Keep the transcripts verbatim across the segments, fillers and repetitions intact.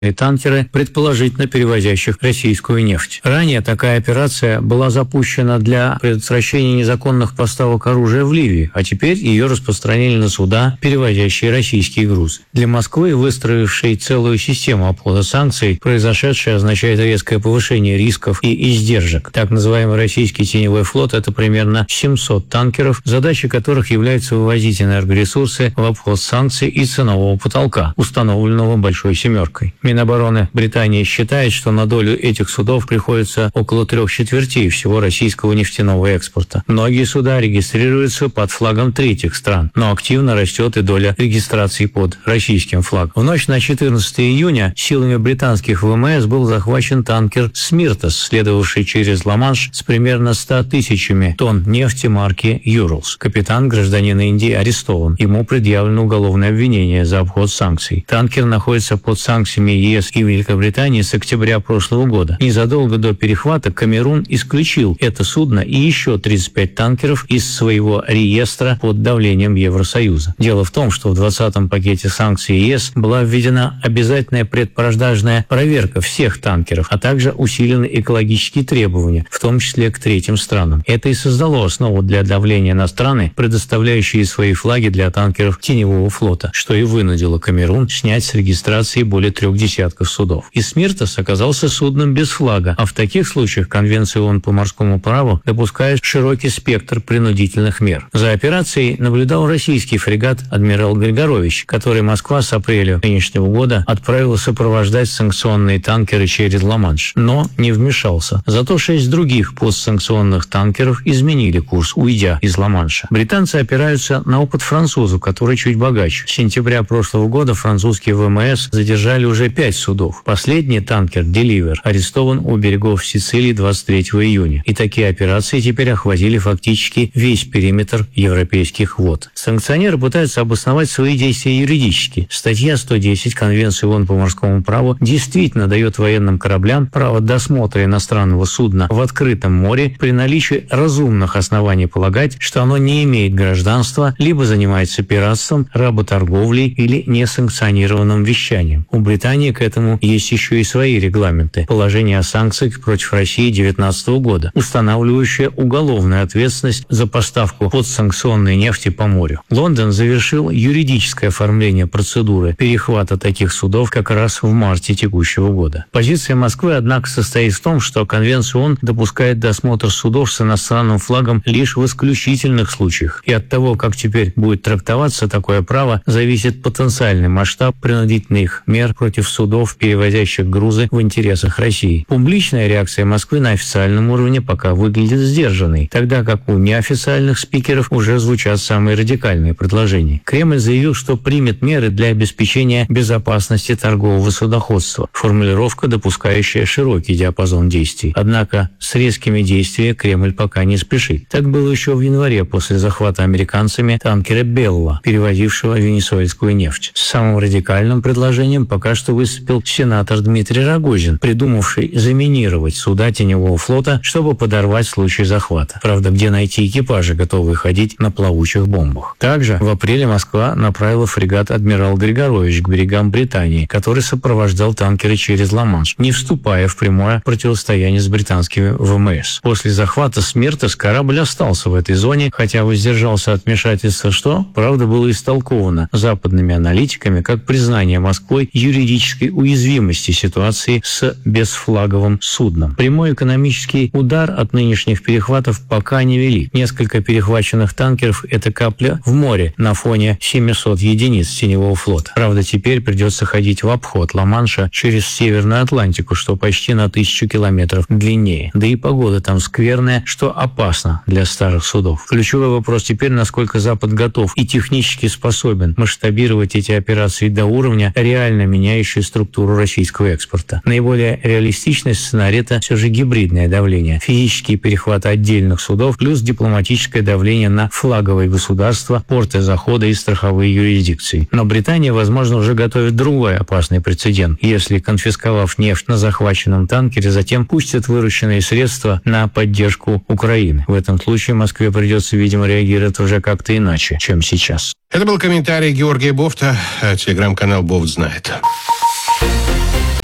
и танкеры, предположительно перевозящих российскую нефть. Ранее такая операция была запущена для предотвращения незаконных поставок оружия в Ливию, а теперь ее распространили на суда, перевозящие российские грузы. Для Москвы, выстроившей целую систему обхода санкций, произошедшее означает резкое повышение рисков и издержек. Так называемый российский теневой флот – это примерно семьсот танкеров, задачей которых является вывозить энергоресурсы в обход санкций и ценового потолка, установленного «Большой семеркой». Минобороны Британии считает, что на долю этих судов приходится около трех четвертей всего российского нефтяного экспорта. Многие суда регистрируются под флагом третьих стран, но активно растет и доля регистрации под российским флагом. В ночь на четырнадцатое июня силами британских ВМС был захвачен танкер «Смиртос», следовавший через Ла-Манш с примерно ста тысячами тонн нефти марки «Юралс». Капитан, гражданин Индии, арестован. Ему предъявлено уголовное обвинение за обход санкций. Танкер находится под санкциями ЕС и Великобритании с октября прошлого года. Незадолго до перехвата Камерун исключил это судно и еще тридцать пять танкеров из своего реестра под давлением Евросоюза. Дело в том, что в двадцатом пакете санкций ЕС была введена обязательная предпродажная проверка всех танкеров, а также усилены экологические требования, в том числе к третьим странам. Это и создало основу для давления на страны, предоставляющие свои флаги для танкеров теневого флота, что и вынудило Камерун снять с регистрации более трех десятков судов. И «Смиртос» оказался судном без флага, а в таких случаях Конвенция ООН по морскому праву допускает широкий спектр принудительных мер. За операцией наблюдал российский фрегат «Адмирал Григорович», который Москва с апреля нынешнего года отправила сопровождать санкционные танкеры через Ла-Манш, но не вмешался. Зато шесть других постсанкционных танкеров изменили курс, уйдя из Ла-Манша. Британцы опираются на опыт французов, который чуть богаче. С сентября прошлого года французские ВМС задержали уже пять судов. Последний танкер «Деливер» арестован у берегов Сицилии двадцать третьего июня. И такие операции теперь охватили фактически весь периметр европейских вод. Санкционеры пытаются обосновать свои действия юридически. Статья сто десять Конвенции ООН по морскому праву действительно дает военным кораблям право досмотра иностранного судна в открытом море при наличии разумных оснований полагать, что оно не имеет гражданства, либо занимается пиратством, работорговлей или несанкционированным вещанием. У Британии к этому есть еще и свои регламенты. Положение о санкциях против России две тысячи девятнадцатого года, устанавливающее уголовную ответственность за поставку подсанкционной нефти по морю. Лондон завершил юридическое оформление процедуры перехвата таких судов как раз в марте текущего года. Позиция Москвы, однако, состоит в том, что Конвенция ООН допускает досмотр судов с иностранным флагом лишь в исключительных случаях. И от того, как теперь будет трактоваться такое право, зависит потенциальный масштаб принудительных мер против судов, перевозящих грузы в интересах России. Публичная реакция Москвы на официальном уровне пока выглядит сдержанной, тогда как у неофициальных спикеров уже звучат самые радикальные предложения. Кремль заявил, что примет меры для обеспечения безопасности торгового судоходства, формулировка, допускающая широкий диапазон действий. Однако с резкими действиями Кремль пока не спешит. Так было еще в январе после захвата американцами танкера «Белла», перевозившего венесуэльскую нефть. С самым радикальным предложением пока что выступил сенатор Дмитрий Рогозин, придумавший заминировать суда теневого флота, чтобы подорвать в случае захвата. Правда, где найти экипажи, готовые ходить на плавучих бомбах? Также в апреле Москва направила фрегат «Адмирал Григорович» к берегам Британии, который сопровождал танкеры через Ла-Манш, не вступая в прямое противостояние с британскими ВМС. После захвата «Смиртос» корабль остался в этой зоне, хотя воздержался от вмешательства, что, правда, было истолковано западными аналитиками как признание Москвой юридической уязвимости ситуации с безфлаговым судном. Прямой экономический удар от нынешних перехватов пока не вели. Несколько перехваченных танкеров – это капля в море на фоне семисот единиц теневого флота. Правда, теперь придется ходить в обход Ла-Манша через Северную Атлантику, что почти на тысячу километров длиннее. Да и погода там скверная, что опасно для старых судов. Ключевой вопрос теперь, насколько Запад готов и технически способен масштабировать эти операции до уровня, реально меняющей структуру российского экспорта. Наиболее реалистичный сценарий – это все же гибридное давление, физические перехваты отдельных судов плюс дипломатическое давление на флаговые государства, порты захода и страховые юрисдикции. Но Британия, возможно, уже готовит другой опасный прецедент, если, конфисковав нефть на захваченном танкере, затем пустят вырученные средства на поддержку Украины. В этом случае Москве придется, видимо, реагировать уже как-то иначе, чем сейчас. Это был комментарий Георгия Бофта, телеграм-канал «Бофт знает».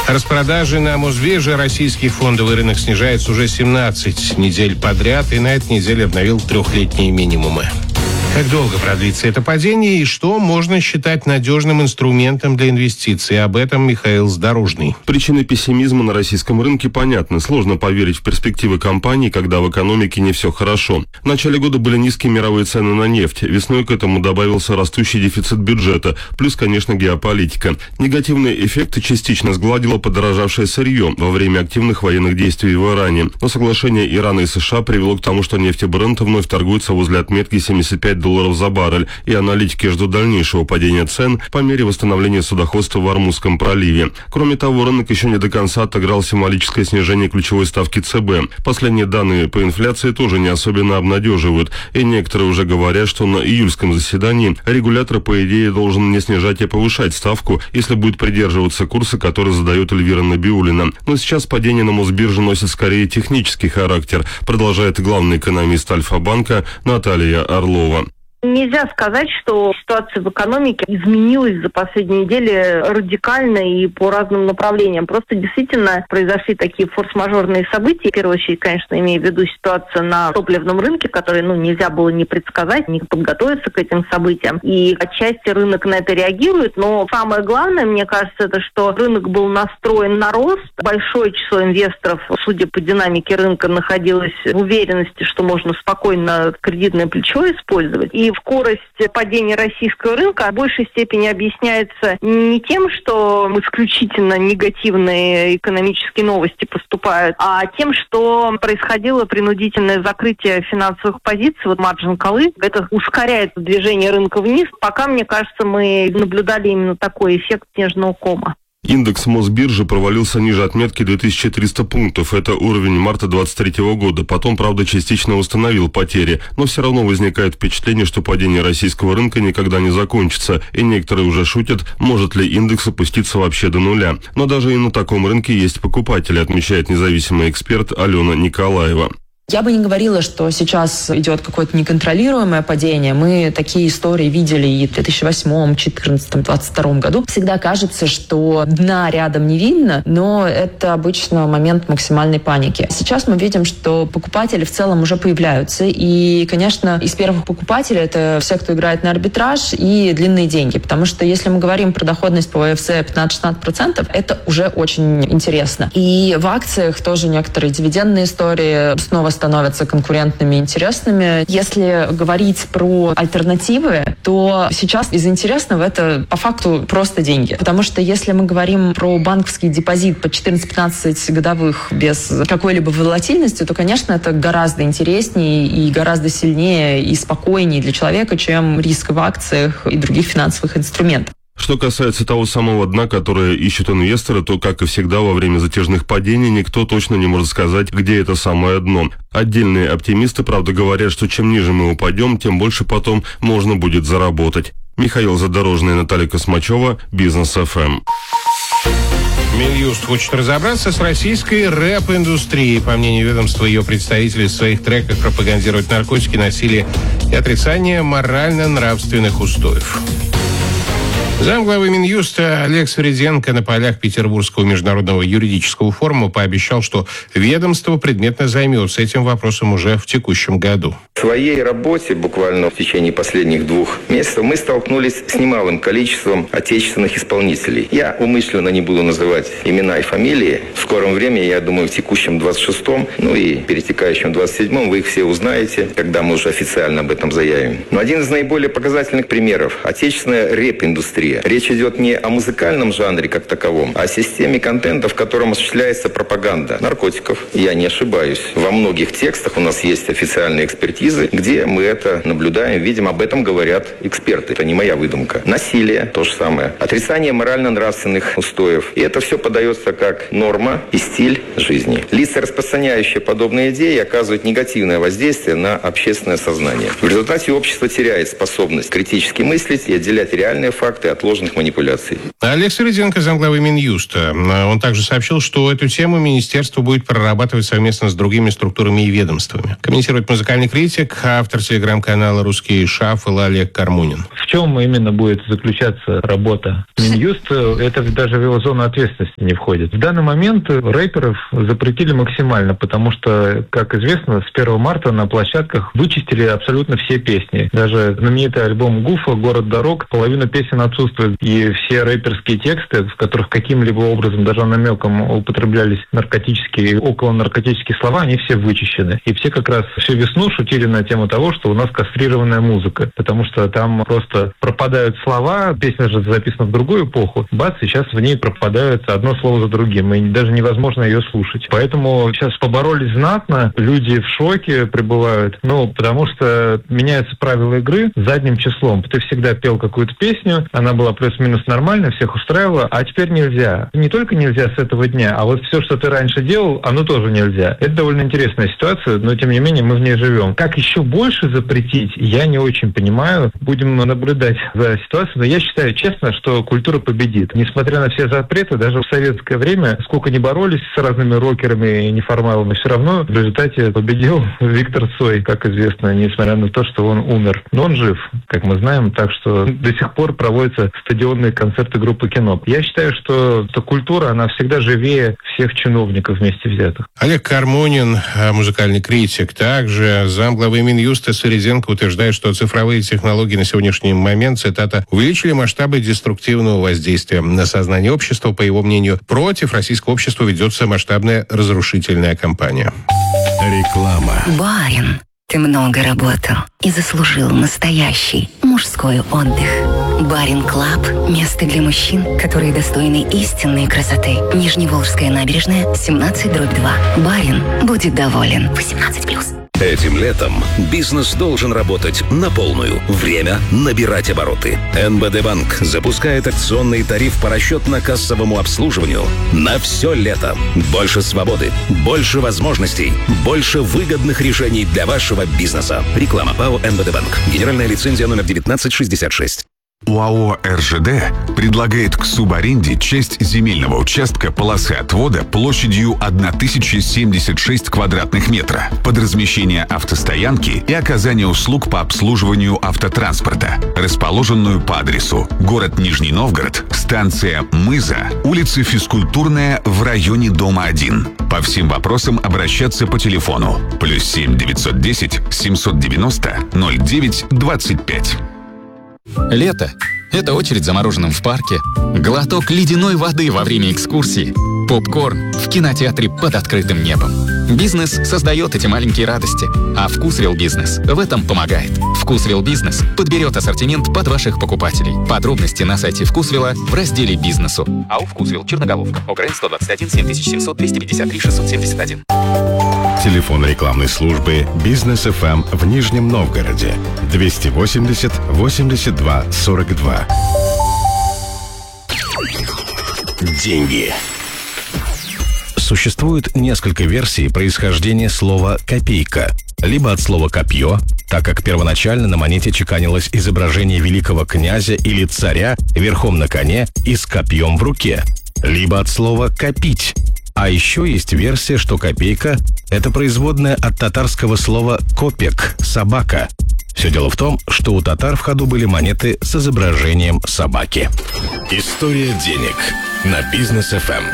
Распродажи на Мосбирже. Российский фондовый рынок снижается уже семнадцать недель подряд и на этой неделе обновил трехлетние минимумы. Как долго продлится это падение и что можно считать надежным инструментом для инвестиций? Об этом Михаил Задорожный. Причины пессимизма на российском рынке понятны. Сложно поверить в перспективы компаний, когда в экономике не все хорошо. В начале года были низкие мировые цены на нефть. Весной к этому добавился растущий дефицит бюджета. Плюс, конечно, геополитика. Негативные эффекты частично сгладило подорожавшее сырье во время активных военных действий в Иране. Но соглашение Ирана и США привело к тому, что нефть Брент вновь торгуется возле отметки семьдесят пять долларов за баррель, и аналитики ждут дальнейшего падения цен по мере восстановления судоходства в Ормузском проливе. Кроме того, рынок еще не до конца отыграл символическое снижение ключевой ставки ЦБ. Последние данные по инфляции тоже не особенно обнадеживают, и некоторые уже говорят, что на июльском заседании регулятор, по идее, должен не снижать, а повышать ставку, если будет придерживаться курса, который задает Эльвира Набиуллина. Но сейчас падение на Мосбирже носит скорее технический характер, продолжает главный экономист Альфа-банка Наталья Орлова. Нельзя сказать, что ситуация в экономике изменилась за последние недели радикально и по разным направлениям. Просто действительно произошли такие форс-мажорные события. В первую очередь, конечно, имею в виду ситуацию на топливном рынке, который ну, нельзя было не предсказать, не подготовиться к этим событиям. И отчасти рынок на это реагирует. Но самое главное, мне кажется, это что рынок был настроен на рост. Большое число инвесторов, судя по динамике рынка, находилось в уверенности, что можно спокойно кредитное плечо использовать. И скорость падения российского рынка в большей степени объясняется не тем, что исключительно негативные экономические новости поступают, а тем, что происходило принудительное закрытие финансовых позиций, вот маржин коллы. Это ускоряет движение рынка вниз. Пока, мне кажется, мы наблюдали именно такой эффект снежного кома. Индекс Мосбиржи провалился ниже отметки две тысячи триста пунктов. Это уровень марта двадцать третьего года. Потом, правда, частично восстановил потери. Но все равно возникает впечатление, что падение российского рынка никогда не закончится. И некоторые уже шутят, может ли индекс опуститься вообще до нуля. Но даже и на таком рынке есть покупатели, отмечает независимый эксперт Алена Николаева. Я бы не говорила, что сейчас идет какое-то неконтролируемое падение. Мы такие истории видели и в две тысячи восьмом, две тысячи четырнадцатом, две тысячи двадцать втором году. Всегда кажется, что дна рядом не видно, но это обычно момент максимальной паники. Сейчас мы видим, что покупатели в целом уже появляются. И, конечно, из первых покупателей это все, кто играет на арбитраж и длинные деньги. Потому что если мы говорим про доходность по ВФЗ пятнадцать-шестнадцать процентов, это уже очень интересно. И в акциях тоже некоторые дивидендные истории снова становятся конкурентными и интересными. Если говорить про альтернативы, то сейчас из интересного это по факту просто деньги. Потому что если мы говорим про банковский депозит по четырнадцать-пятнадцать годовых без какой-либо волатильности, то, конечно, это гораздо интереснее и гораздо сильнее и спокойнее для человека, чем риск в акциях и других финансовых инструментах. Что касается того самого дна, которое ищут инвесторы, то, как и всегда, во время затяжных падений никто точно не может сказать, где это самое дно. Отдельные оптимисты, правда, говорят, что чем ниже мы упадем, тем больше потом можно будет заработать. Михаил Задорожный, Наталья Космачева, Бизнес эф эм. Минюст хочет разобраться с российской рэп-индустрией. По мнению ведомства, ее представители в своих треках пропагандируют наркотики, насилие и отрицание морально-нравственных устоев. Замглавы Минюста Олег Свериденко на полях Петербургского международного юридического форума пообещал, что ведомство предметно займется этим вопросом уже в текущем году. В своей работе буквально в течение последних двух месяцев мы столкнулись с немалым количеством отечественных исполнителей. Я умышленно не буду называть имена и фамилии. В скором времени, я думаю, в текущем двадцать шестом, ну и перетекающем двадцать седьмом вы их все узнаете, когда мы уже официально об этом заявим. Но один из наиболее показательных примеров – отечественная рэп-индустрия. Речь идет не о музыкальном жанре как таковом, а о системе контента, в котором осуществляется пропаганда наркотиков. Я не ошибаюсь. Во многих текстах у нас есть официальные экспертизы, где мы это наблюдаем, видим, об этом говорят эксперты. Это не моя выдумка. Насилие – то же самое. Отрицание морально-нравственных устоев. И это все подается как норма и стиль жизни. Лица, распространяющие подобные идеи, оказывают негативное воздействие на общественное сознание. В результате общество теряет способность критически мыслить и отделять реальные факты от от ложных манипуляций. Олег Середенко, замглавы Минюста. Он также сообщил, что эту тему министерство будет прорабатывать совместно с другими структурами и ведомствами. Комментирует музыкальный критик, автор телеграм-канала «Русский шафл» Олег Кармунин. В чем именно будет заключаться работа Минюста, это даже в его зону ответственности не входит. В данный момент рэперов запретили максимально, потому что, как известно, с первого марта на площадках вычистили абсолютно все песни. Даже знаменитый альбом Гуфа «Город дорог», половина песен отсутствует, и все рэперские тексты, в которых каким-либо образом, даже намеком употреблялись наркотические, около наркотические слова, они все вычищены. И все как раз всю весну шутили на тему того, что у нас кастрированная музыка, потому что там просто пропадают слова, песня же записана в другую эпоху, бац, и сейчас в ней пропадают одно слово за другим, и даже невозможно ее слушать. Поэтому сейчас поборолись знатно, люди в шоке пребывают, ну, потому что меняются правила игры задним числом. Ты всегда пел какую-то песню, она была плюс-минус нормальная, всех устраивала, а теперь нельзя. Не только нельзя с этого дня, а вот все, что ты раньше делал, оно тоже нельзя. Это довольно интересная ситуация, но тем не менее мы в ней живем. Как еще больше запретить, я не очень понимаю. Будем наблюдать за ситуацией, но я считаю честно, что культура победит. Несмотря на все запреты, даже в советское время, сколько ни боролись с разными рокерами и неформалами, все равно в результате победил Виктор Цой, как известно, несмотря на то, что он умер. Но он жив, как мы знаем, так что до сих пор проводятся стадионные концерты группы «Кино». Я считаю, что эта культура, она всегда живее всех чиновников вместе взятых. Олег Кармунин, музыкальный критик, также замглавы Минюста Середенко утверждает, что цифровые технологии на сегодняшний момент, цитата, увеличили масштабы деструктивного воздействия на сознание общества. По его мнению, против российского общества ведется масштабная разрушительная кампания. Реклама. Барин, ты много работал и заслужил настоящий мужской отдых. Барин Клаб – место для мужчин, которые достойны истинной красоты. Нижневолжская набережная, семнадцать дробь два. Барин будет доволен. восемнадцать плюс. Этим летом бизнес должен работать на полную. Время набирать обороты. эн бэ дэ Банк запускает акционный тариф по расчетно-кассовому обслуживанию на все лето. Больше свободы, больше возможностей, больше выгодных решений для вашего бизнеса. Реклама ПАО эн бэ дэ Банк. Генеральная лицензия номер девятнадцать шестьдесят шесть. ОАО эр жэ дэ предлагает к субаренде часть земельного участка полосы отвода площадью тысяча семьдесят шесть квадратных метра под размещение автостоянки и оказание услуг по обслуживанию автотранспорта, расположенную по адресу город Нижний Новгород, станция Мыза, улица Физкультурная в районе дома один. По всем вопросам обращаться по телефону плюс семь девятьсот десять семьсот девяносто ноль девять двадцать пять. Лето – это очередь за мороженым в парке, глоток ледяной воды во время экскурсии, попкорн в кинотеатре под открытым небом. Бизнес создает эти маленькие радости, а Вкусвилл Бизнес в этом помогает. Вкусвилл Бизнес подберет ассортимент под ваших покупателей. Подробности на сайте Вкусвилла в разделе «Бизнесу». АО «Вкусвилл», Черноголовка, ОГРН сто двадцать один семь тысяч семьсот двести пятьдесят три шестьсот семьдесят один. Телефон рекламной службы «Бизнес эф эм» в Нижнем Новгороде двести восемьдесят восемьдесят два сорок два. Деньги. Существует несколько версий происхождения слова «копейка». Либо от слова «копье», так как первоначально на монете чеканилось изображение великого князя или царя верхом на коне и с копьем в руке. Либо от слова «копить». А еще есть версия, что копейка – это производная от татарского слова «копек» – «собака». Все дело в том, что у татар в ходу были монеты с изображением собаки. История денег на Бизнес эф эм.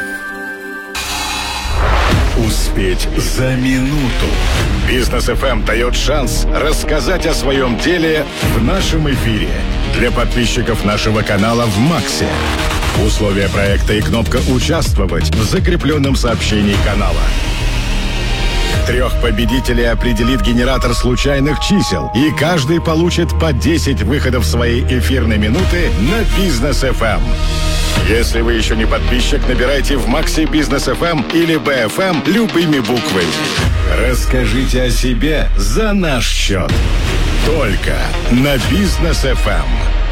Успеть за минуту. Бизнес эф эм дает шанс рассказать о своем деле в нашем эфире. Для подписчиков нашего канала в Максе. Условия проекта и кнопка «Участвовать» в закрепленном сообщении канала. Трех победителей определит генератор случайных чисел, и каждый получит по десять выходов своей эфирной минуты на Бизнес эф эм. Если вы еще не подписчик, набирайте в Максе Бизнес эф эм или би эф эм любыми буквами. Расскажите о себе за наш счет. Только на Бизнес эф эм.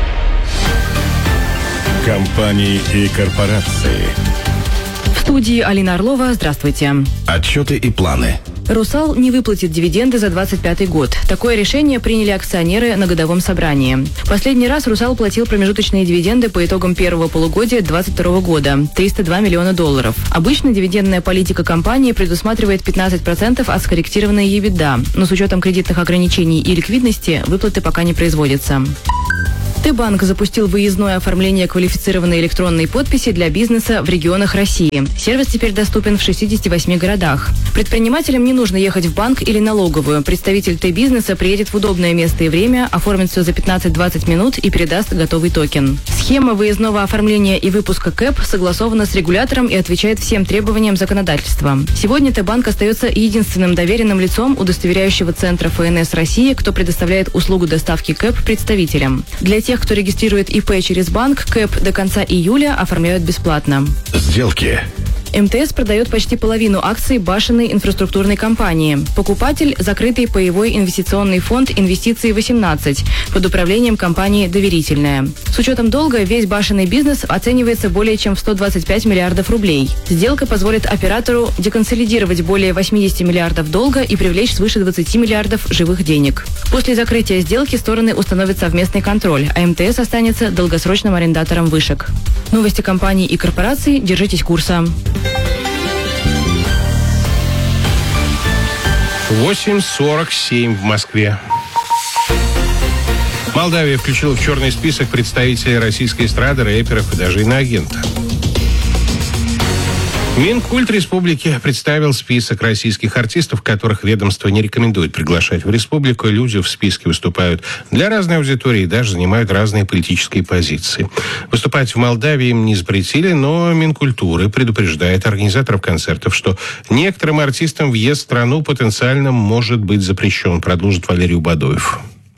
Компании и корпорации. В студии Алина Орлова. Здравствуйте. Отчеты и планы. «Русал» не выплатит дивиденды за двадцать пятый год. Такое решение приняли акционеры на годовом собрании. Последний раз «Русал» платил промежуточные дивиденды по итогам первого полугодия двадцать второго года – триста два миллиона долларов. Обычно дивидендная политика компании предусматривает пятнадцать процентов от скорректированной EBITDA, но с учетом кредитных ограничений и ликвидности выплаты пока не производятся. Т-банк запустил выездное оформление квалифицированной электронной подписи для бизнеса в регионах России. Сервис теперь доступен в шестидесяти восьми городах. Предпринимателям не нужно ехать в банк или налоговую. Представитель Т-бизнеса приедет в удобное место и время, оформит все за пятнадцать-двадцать минут и передаст готовый токен. Схема выездного оформления и выпуска КЭП согласована с регулятором и отвечает всем требованиям законодательства. Сегодня Т-банк остается единственным доверенным лицом удостоверяющего центра Эф Эн Эс России, кто предоставляет услугу доставки КЭП представителям. Для тех, кто регистрирует И П через банк, КЭП до конца июля оформляют бесплатно. Сделки. Эм Тэ Эс продает почти половину акций башенной инфраструктурной компании. Покупатель – закрытый паевой инвестиционный фонд «Инвестиции восемнадцать» под управлением компании «Доверительная». С учетом долга весь башенный бизнес оценивается более чем в сто двадцать пять миллиардов рублей. Сделка позволит оператору деконсолидировать более восемьдесят миллиардов долга и привлечь свыше двадцати миллиардов живых денег. После закрытия сделки стороны установят совместный контроль, а Эм Тэ Эс останется долгосрочным арендатором вышек. Новости компаний и корпораций. Держитесь курса. восемь сорок семь в Москве. Молдавия включила в черный список представителей российской эстрады, рэперов и даже иноагента. Минкульт республики представил список российских артистов, которых ведомство не рекомендует приглашать в республику. Люди в списке выступают для разной аудитории и даже занимают разные политические позиции. Выступать в Молдавии им не запретили, но Минкультуры предупреждает организаторов концертов, что некоторым артистам въезд в страну потенциально может быть запрещен, продолжит Валерий Убадоев.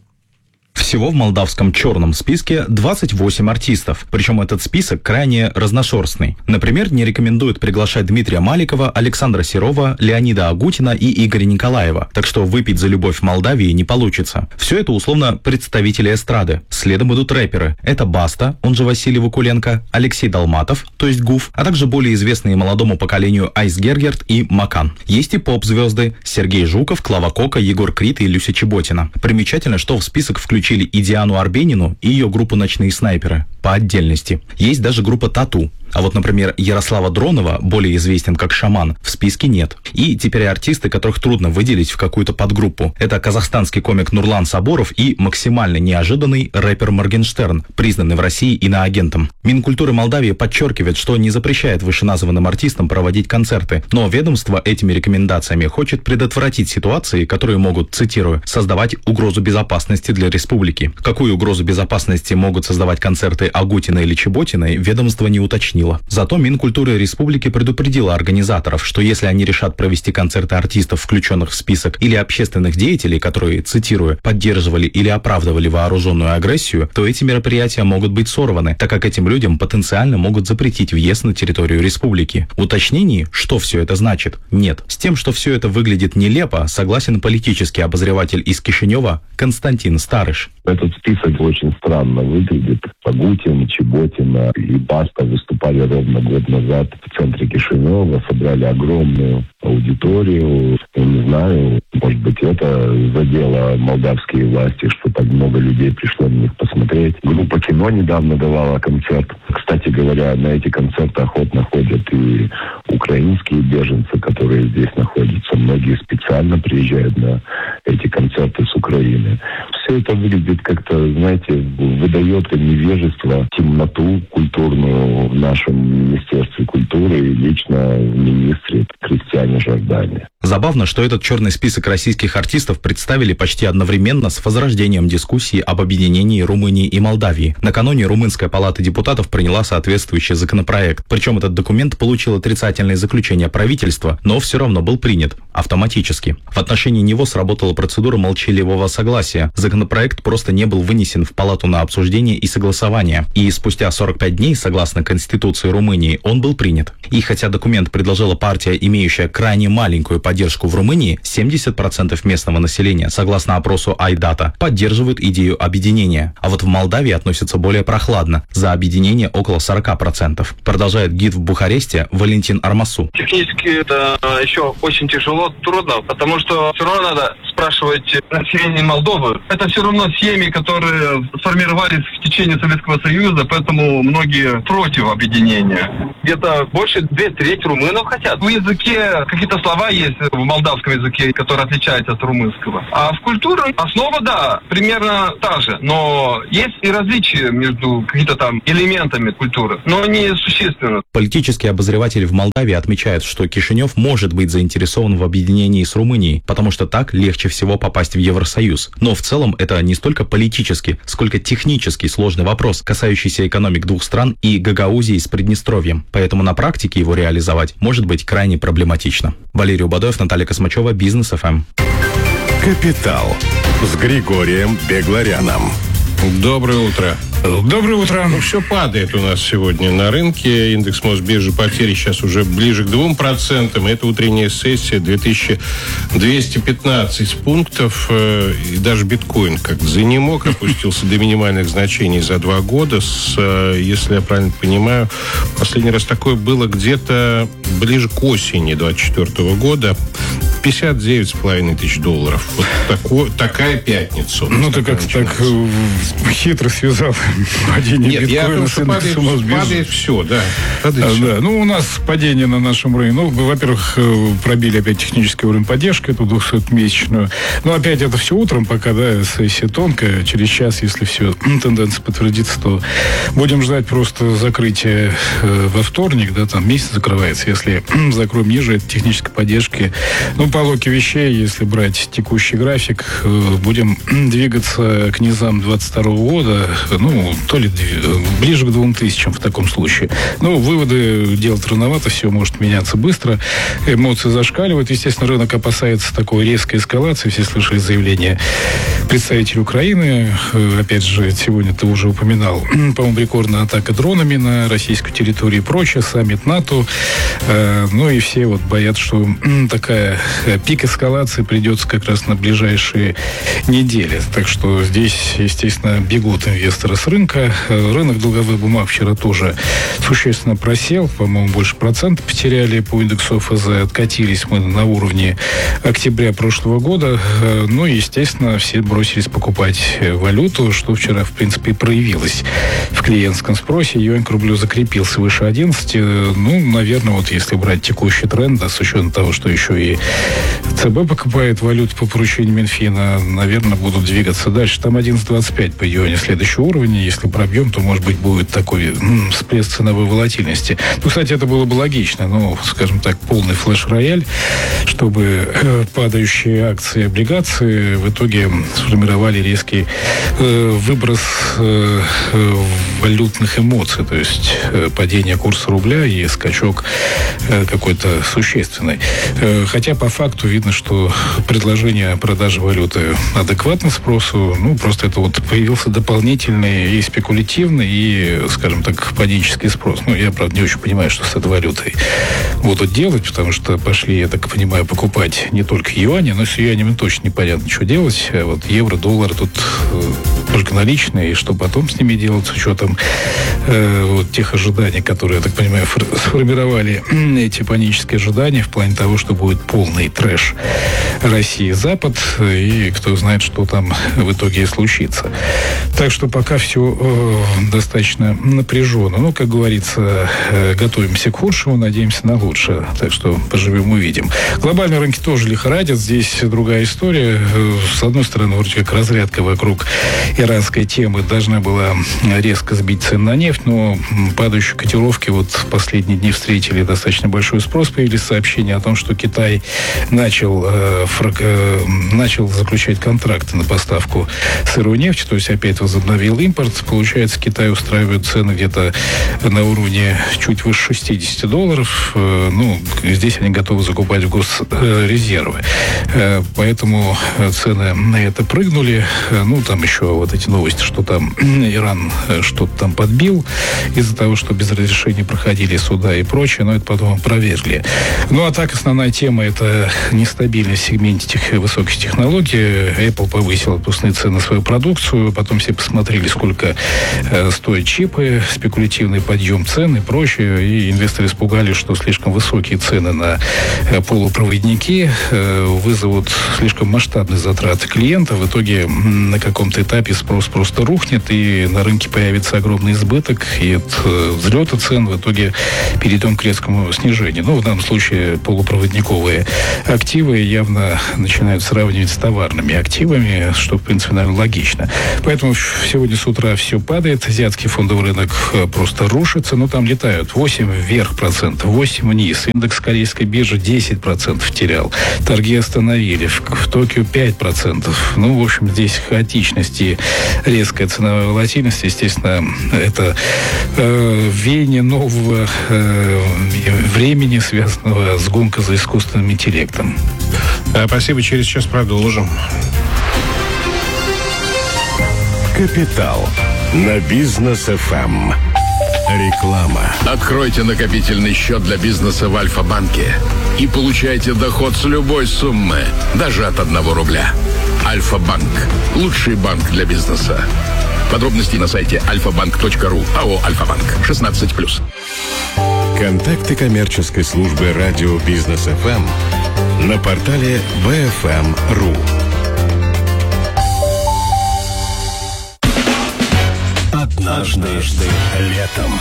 Всего в молдавском черном списке двадцать восемь артистов, причем этот список крайне разношерстный. Например, не рекомендуют приглашать Дмитрия Маликова, Александра Серова, Леонида Агутина и Игоря Николаева, так что выпить за любовь в Молдавии не получится. Все это условно представители эстрады. Следом идут рэперы. Это Баста, он же Василий Вакуленко, Алексей Долматов, то есть Гуф, а также более известные молодому поколению Айс Гергерт и Макан. Есть и поп-звезды: Сергей Жуков, Клава Кока, Егор Крид и Люся Чеботина. Примечательно, что в список включили и Диану Арбенину, и ее группу «Ночные снайперы» по отдельности. Есть даже группа «Тату». А вот, например, Ярослава Дронова, более известен как «Шаман», в списке нет. И теперь артисты, которых трудно выделить в какую-то подгруппу. Это казахстанский комик Нурлан Сабуров и максимально неожиданный рэпер Моргенштерн, признанный в России иноагентом. Минкультуры Молдавии подчеркивает, что не запрещает вышеназванным артистам проводить концерты, но ведомство этими рекомендациями хочет предотвратить ситуации, которые могут, цитирую, создавать угрозу безопасности для республики. Какую угрозу безопасности могут создавать концерты Агутина или Чеботиной, ведомство не уточнило. Зато Минкультуры республики предупредила организаторов, что если они решат провести концерты артистов, включенных в список, или общественных деятелей, которые, цитирую, поддерживали или оправдывали вооруженную агрессию, то эти мероприятия могут быть сорваны, так как этим людям потенциально могут запретить въезд на территорию республики. Уточнений, что все это значит, нет. С тем, что все это выглядит нелепо, согласен политический обозреватель из Кишинева Константин Старыш. Этот список очень странно выглядит. Агутин, Чеботина и Баста выступали ровно год назад в центре Кишинева, собрали огромную аудиторию. Я не знаю, может быть, это задело молдавские власти, что так много людей пришло на них посмотреть. Группа «Кино» недавно давала концерт. Кстати говоря, на эти концерты охотно ходят и украинские беженцы, которые здесь находятся. Многие специально приезжают на эти концерты с Украины. Все это выглядит как-то, знаете, выдает невежество, темноту культурную в нашем Министерстве культуры и лично в министре Кристиане Жордане. Забавно, что этот черный список российских артистов представили почти одновременно с возрождением дискуссии об объединении Румынии и Молдавии. Накануне Румынская палата депутатов приняла соответствующий законопроект. Причем этот документ получил отрицательное заключение правительства, но все равно был принят автоматически. В отношении него сработало было процедуру молчаливого согласия. Законопроект просто не был вынесен в Палату на обсуждение и согласование. И спустя сорок пять дней, согласно Конституции Румынии, он был принят. И хотя документ предложила партия, имеющая крайне маленькую поддержку в Румынии, семьдесят процентов местного населения, согласно опросу Айдата, поддерживают идею объединения. А вот в Молдавии относятся более прохладно. За объединение около сорок процентов. Продолжает гид в Бухаресте Валентин Армасу. Технически это еще очень тяжело, трудно, потому что все равно надо спрашивать население Молдовы. Это все равно семьи, которые сформировались в течение Советского Союза, поэтому многие против объединения. Где-то больше две трети румынов хотят. В языке какие-то слова есть в молдавском языке, которые отличаются от румынского. А в культуре основа, да, примерно та же. Но есть и различия между какими-то там элементами культуры, но не существенно. Политический обозреватель в Молдавии отмечает, что Кишинев может быть заинтересован в объединении с Румынией, потому что так легче всего попасть в Евросоюз. Но в целом это не столько политический, сколько технический сложный вопрос, касающийся экономик двух стран и Гагаузии с Приднестровьем. Поэтому на практике его реализовать может быть крайне проблематично. Валерий Убадоев, Наталья Космачева, Бизнес эф эм. Капитал с Григорием Бегларяном. Доброе утро. Доброе утро. Ну, все падает у нас сегодня на рынке. Индекс Мосбиржи потери сейчас уже ближе к двум процентам. Это утренняя сессия две тысячи двести пятнадцать пунктов. И даже биткоин как занемог, опустился до минимальных значений за два года. С, если я правильно понимаю, последний раз такое было где-то ближе к осени двадцать четвёртого года. пятьдесят девять с половиной тысяч долларов. Вот тако, такая пятница. Ну, ты как-то так хитро связал падение Нет, биткоина с индексом Мосбиржи. Падает все, да. Падает А, все. да. Ну, у нас падение на нашем рынке. Ну, во-первых, пробили опять технический уровень поддержки, эту двухсотмесячную. Но опять это все утром, пока, да, сессия тонкая. Через час, если все тенденция подтвердится, то будем ждать просто закрытия э, во вторник, да, там месяц закрывается. Если закроем ниже этой технической поддержки, ну, по логике вещей, если брать текущий график, э, будем двигаться к низам двадцать второго года, ну, то ли ближе к двум тысячам в таком случае. Ну, выводы делать рановато, все может меняться быстро, эмоции зашкаливают. Естественно, рынок опасается такой резкой эскалации. Все слышали заявление представителей Украины. Опять же, сегодня ты уже упоминал, по-моему, рекордная атака дронами на российскую территорию и прочее, саммит НАТО. Ну, и все вот боятся, что такая пик эскалации придется как раз на ближайшие недели. Так что здесь, естественно, бегут инвесторы с рынка. Рынок долговых бумаг вчера тоже существенно просел. По-моему, больше процента потеряли по индексу эф зэ. Откатились мы на уровне октября прошлого года. Ну, естественно, все бросились покупать валюту, что вчера, в принципе, и проявилось в клиентском спросе. Юань к рублю закрепился выше одиннадцати. Ну, наверное, вот если брать текущий тренд, да, с учетом того, что еще и ЦБ покупает валюту по поручению Минфина, наверное, будут двигаться дальше. Там одиннадцать двадцать пять по юаню следующий уровень. Если пробьем, то, может быть, будет такой м, всплеск ценовой волатильности. Ну, кстати, это было бы логично. Ну, скажем так, полный флеш-рояль, чтобы э, падающие акции и облигации в итоге сформировали резкий э, выброс э, э, валютных эмоций. То есть э, падение курса рубля и скачок э, какой-то существенный. Э, хотя по факту видно, что предложение продажи валюты адекватно спросу. Ну, просто это вот появился дополнительный и спекулятивный, и, скажем так, панический спрос. Ну, я, правда, не очень понимаю, что с этой валютой будут делать, потому что пошли, я так понимаю, покупать не только юани, но с юанями точно непонятно, что делать. А вот евро, доллар тут э, только наличные, и что потом с ними делать, с учетом э, вот тех ожиданий, которые, я так понимаю, фор- сформировали эти панические ожидания в плане того, что будет полный трэш России-Запад, и кто знает, что там в итоге и случится. Так что пока все э, достаточно напряженно. Ну, как говорится, э, готовимся к худшему, надеемся на лучшее. Так что поживем, увидим. Глобальные рынки тоже лихорадят. Здесь другая история. Э, с одной стороны, вроде как разрядка вокруг иранской темы должна была резко сбить цены на нефть, но падающие котировки вот в последние дни встретили достаточно большой спрос. Появились сообщения о том, что Китай начал, э, фраг, э, начал заключать контракты на поставку сырой нефти, то есть опять возобновил импорт. Получается, Китай устраивает цены где-то на уровне чуть выше шестьдесят долларов. ну, здесь они готовы закупать в госрезервы. Поэтому цены на это прыгнули. Ну, там еще вот эти новости, что там Иран что-то там подбил из-за того, что без разрешения проходили суда и прочее, но это потом опровергли. Ну, а так, основная тема — это нестабильность в сегменте тех, высоких технологий. Apple повысил отпускные цены на свою продукцию, потом все посмотрели, сколько э, стоят чипы, спекулятивный подъем цен и прочее, и инвесторы испугались, что слишком высокие цены на э, полупроводники э, вызовут слишком масштабные затраты клиентов. В итоге на каком-то этапе спрос просто рухнет, и на рынке появится огромный избыток, и от э, взлета цен в итоге перейдем к резкому снижению. Ну, в данном случае полупроводниковые активы явно начинают сравнивать с товарными активами, что, в принципе, наверное, логично. Поэтому сегодня с утра все падает, азиатский фондовый рынок просто рушится, но там летают восемь вверх процентов, восемь вниз. Индекс корейской биржи десять процентов терял. Торги остановили. В, в Токио пять процентов. Ну, в общем, здесь хаотичность и резкая ценовая волатильность. Естественно, это э, веяние нового э, времени, связанного с гонкой за искусственным интеллектом. Спасибо, через час продолжим. Капитал на Бизнес эф эм. Реклама. Откройте накопительный счет для бизнеса в Альфа-банке и получайте доход с любой суммы, даже от одного рубля. Альфа-банк. Лучший банк для бизнеса. Подробности на сайте альфа банк точка ру. АО «Альфа-банк». шестнадцать плюс. Контакты коммерческой службы радио Бизнес эф эм на портале би эф эм точка ру. Однажды летом.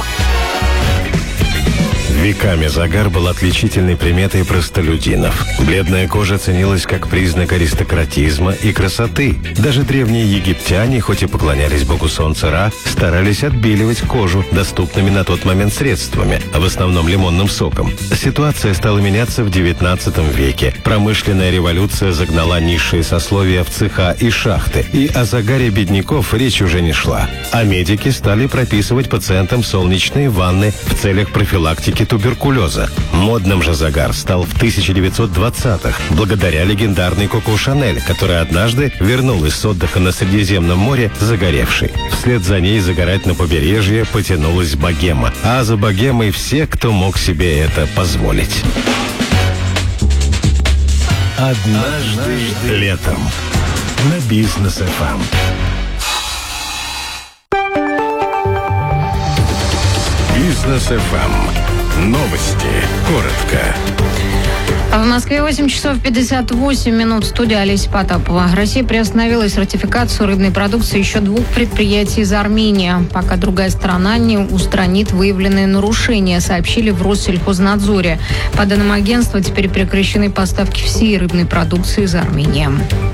Веками загар был отличительной приметой простолюдинов. Бледная кожа ценилась как признак аристократизма и красоты. Даже древние египтяне, хоть и поклонялись богу солнца Ра, старались отбеливать кожу доступными на тот момент средствами, а в основном лимонным соком. Ситуация стала меняться в девятнадцатом веке. Промышленная революция загнала низшие сословия в цеха и шахты, и о загаре бедняков речь уже не шла. А медики стали прописывать пациентам солнечные ванны в целях профилактики туберкулеза. Модным же загар стал в тысяча девятьсот двадцатых, благодаря легендарной Коко Шанель, которая однажды вернулась с отдыха на Средиземном море загоревшей. Вслед за ней загорать на побережье потянулась богема, а за богемой все, кто мог себе это позволить. Однажды летом на Бизнес эф эм. Бизнес эф эм. Новости. Коротко. В Москве восемь часов пятьдесят восемь минут. Студия Олеся Потапова. Россия приостановила ратификацию рыбной продукции еще двух предприятий из Армении, пока другая сторона не устранит выявленные нарушения, сообщили в Россельхознадзоре. По данным агентства, теперь прекращены поставки всей рыбной продукции из Армении.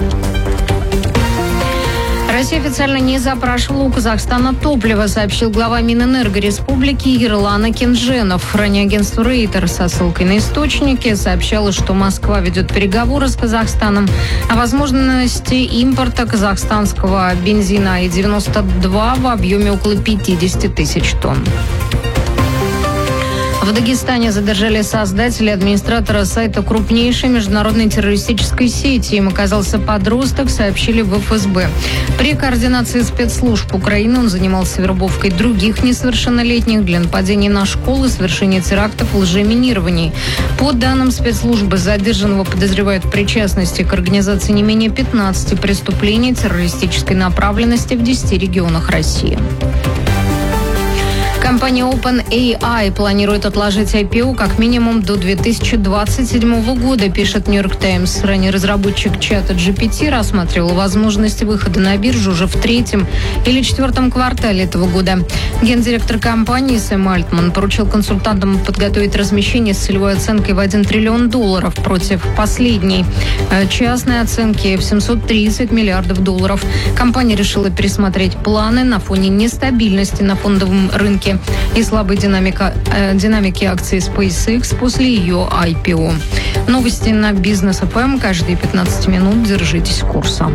Россия официально не запрашивала у Казахстана топливо, сообщил глава Минэнерго Республики Ерлан Акинженов. Ранее агентство Рейтер со ссылкой на источники сообщало, что Москва ведет переговоры с Казахстаном о возможности импорта казахстанского бензина И девяносто два в объеме около пятьдесят тысяч тонн. В Дагестане задержали создателя и администратора сайта крупнейшей международной террористической сети. Им оказался подросток, сообщили в эф эс бэ. При координации спецслужб Украины он занимался вербовкой других несовершеннолетних для нападений на школы, совершения терактов и лжеминирований. По данным спецслужбы, задержанного подозревают в причастности к организации не менее пятнадцати преступлений террористической направленности в десяти регионах России. Компания OpenAI планирует отложить ай пи о как минимум до две тысячи двадцать седьмого года, пишет Нью-Йорк Таймс. Ранее разработчик чата джи пи ти рассматривал возможность выхода на биржу уже в третьем или четвертом квартале этого года. Гендиректор компании Сэм Альтман поручил консультантам подготовить размещение с целевой оценкой в один триллион долларов против последней частной оценки в семьсот тридцать миллиардов долларов. Компания решила пересмотреть планы на фоне нестабильности на фондовом рынке и слабой динамика, э, динамики акций SpaceX после ее ай пи о. Новости на Бизнес эф эм каждые пятнадцать минут. Держитесь курса.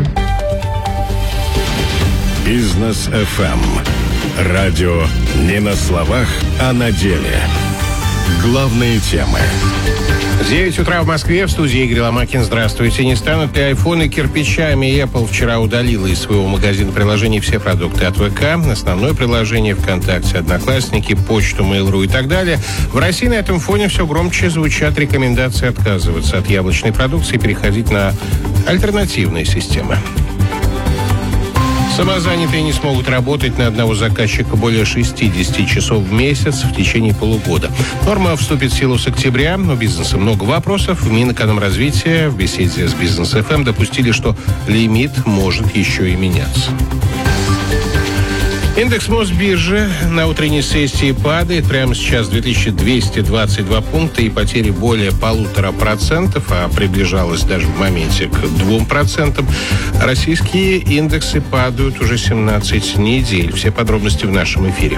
Бизнес эф эм. Радио не на словах, а на деле. Главные темы. девять утра в Москве, в студии Игорь Ломакин. Здравствуйте. Не станут ли айфоны кирпичами? Apple вчера удалила из своего магазина приложений все продукты от ВК, основное приложение ВКонтакте, Одноклассники, почту, Mail.ru и так далее. В России на этом фоне все громче звучат рекомендации отказываться от яблочной продукции и переходить на альтернативные системы. Самозанятые не смогут работать на одного заказчика более шестьдесят часов в месяц в течение полугода. Норма вступит в силу с октября. У бизнеса много вопросов. В Минэкономразвития в беседе с Бизнес эф эм допустили, что лимит может еще и меняться. Индекс Мосбиржи на утренней сессии падает. Прямо сейчас две тысячи двести двадцать два пункта и потери более полутора процентов, а приближалось даже в моменте к двум процентам. Российские индексы падают уже семнадцать недель. Все подробности в нашем эфире.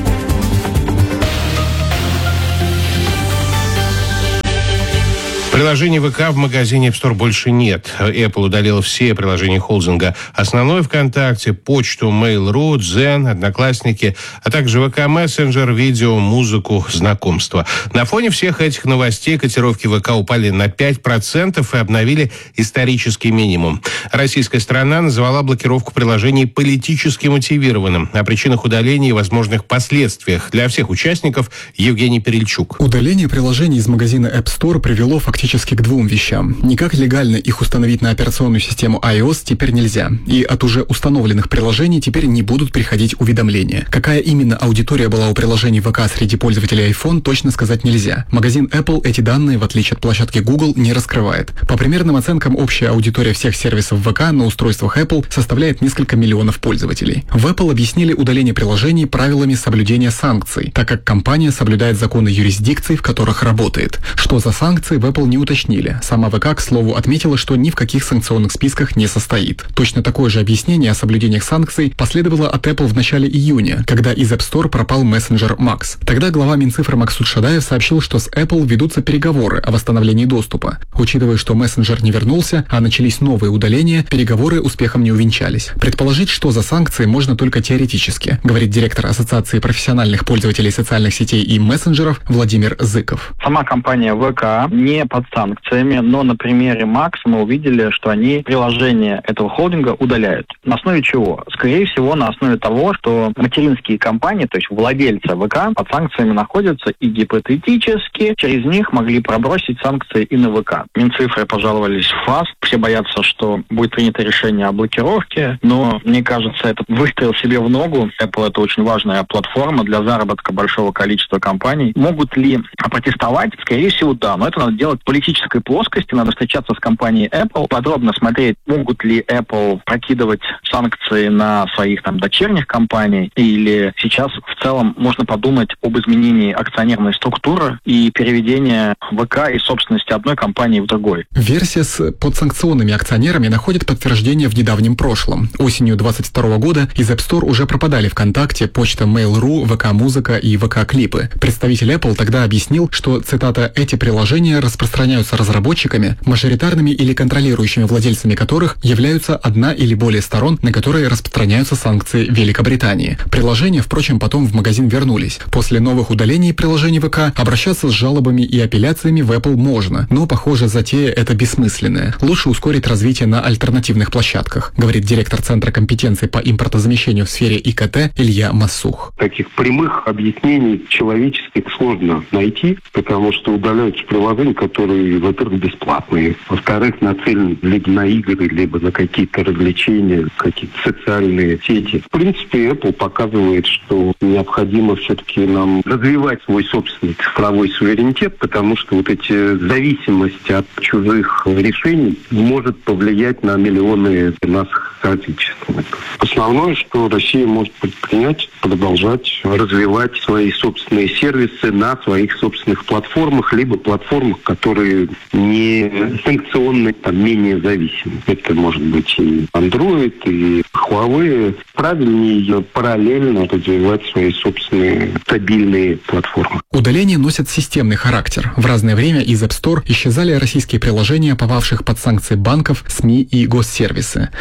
Приложений ВК в магазине App Store больше нет. Apple удалила все приложения холдинга. Основной ВКонтакте, почту, Mail.ru, Дзен, Одноклассники, а также ВК Мессенджер, видео, музыку, знакомства. На фоне всех этих новостей котировки ВК упали на пять процентов и обновили исторический минимум. Российская сторона назвала блокировку приложений политически мотивированным. О причинах удаления и возможных последствиях для всех участников Евгений Перельчук. Удаление приложений из магазина App Store привело фактически Фактически к двум вещам. Никак легально их установить на операционную систему iOS теперь нельзя. И от уже установленных приложений теперь не будут приходить уведомления. Какая именно аудитория была у приложений ВК среди пользователей iPhone, точно сказать нельзя. Магазин Apple эти данные, в отличие от площадки Google, не раскрывает. По примерным оценкам, общая аудитория всех сервисов ВК на устройствах Apple составляет несколько миллионов пользователей. В Apple объяснили удаление приложений правилами соблюдения санкций, так как компания соблюдает законы юрисдикций, в которых работает. Что за санкции, в Apple не уточнили. Сама ВК, к слову, отметила, что ни в каких санкционных списках не состоит. Точно такое же объяснение о соблюдениях санкций последовало от Apple в начале июня, когда из App Store пропал мессенджер Max. Тогда глава Минцифры Максут Шадаев сообщил, что с Apple ведутся переговоры о восстановлении доступа. Учитывая, что мессенджер не вернулся, а начались новые удаления, переговоры успехом не увенчались. Предположить, что за санкции, можно только теоретически, говорит директор Ассоциации профессиональных пользователей социальных сетей и мессенджеров Владимир Зыков. Сама компания ВК не под санкциями, но на примере Max мы увидели, что они приложения этого холдинга удаляют. На основе чего? Скорее всего, на основе того, что материнские компании, то есть владельцы ВК, под санкциями находятся и гипотетически через них могли пробросить санкции и на ВК. Минцифры пожаловались в ФАС. Все боятся, что будет принято решение о блокировке, но мне кажется, это выстрел себе в ногу. Apple — это очень важная платформа для заработка большого количества компаний. Могут ли протестовать? Скорее всего, да, но это надо делать в политической плоскости, надо встречаться с компанией Apple, подробно смотреть, могут ли Apple прокидывать санкции на своих там дочерних компаний, или сейчас в целом можно подумать об изменении акционерной структуры и переведении ВК из собственности одной компании в другой. Версия с подсанкционными акционерами находит подтверждение в недавнем прошлом. Осенью двадцать второго года из App Store уже пропадали ВКонтакте, почта, Mail.ru, ВК-музыка и ВК-клипы. Представитель Apple тогда объяснил, что, цитата, «эти приложения распространяются разработчиками, мажоритарными или контролирующими владельцами которых являются одна или более сторон, на которые распространяются санкции Великобритании». Приложения, впрочем, потом в магазин вернулись. После новых удалений приложений ВК обращаться с жалобами и апелляциями в Apple можно, но, похоже, затея эта бессмысленная. Лучше ускорить развитие на альтернативных площадках, говорит директор Центра компетенций по импортозамещению в сфере и ка тэ Илья Массух. Таких прямых объяснений человеческих сложно найти, потому что удаляются приложения, которые, во-первых, бесплатные, во-вторых, нацелены либо на игры, либо на какие-то развлечения, какие-то социальные сети. В принципе, Apple показывает, что необходимо все-таки нам развивать свой собственный цифровой суверенитет, потому что вот эти зависимости от чужих решений может повлиять на миллионы наших соотечественников. Основное, что Россия может предпринять, продолжать развивать свои собственные сервисы на своих собственных платформах, либо платформах, которые не санкционные, там, менее зависимы. Это может быть и Android, и Huawei. Правильнее параллельно развивать свои собственные стабильные платформы. Удаления носят системный характер. В разное время из App Store исчезали российские приложения, попавших под санкции банков, СМИ и госсервисы. На Apple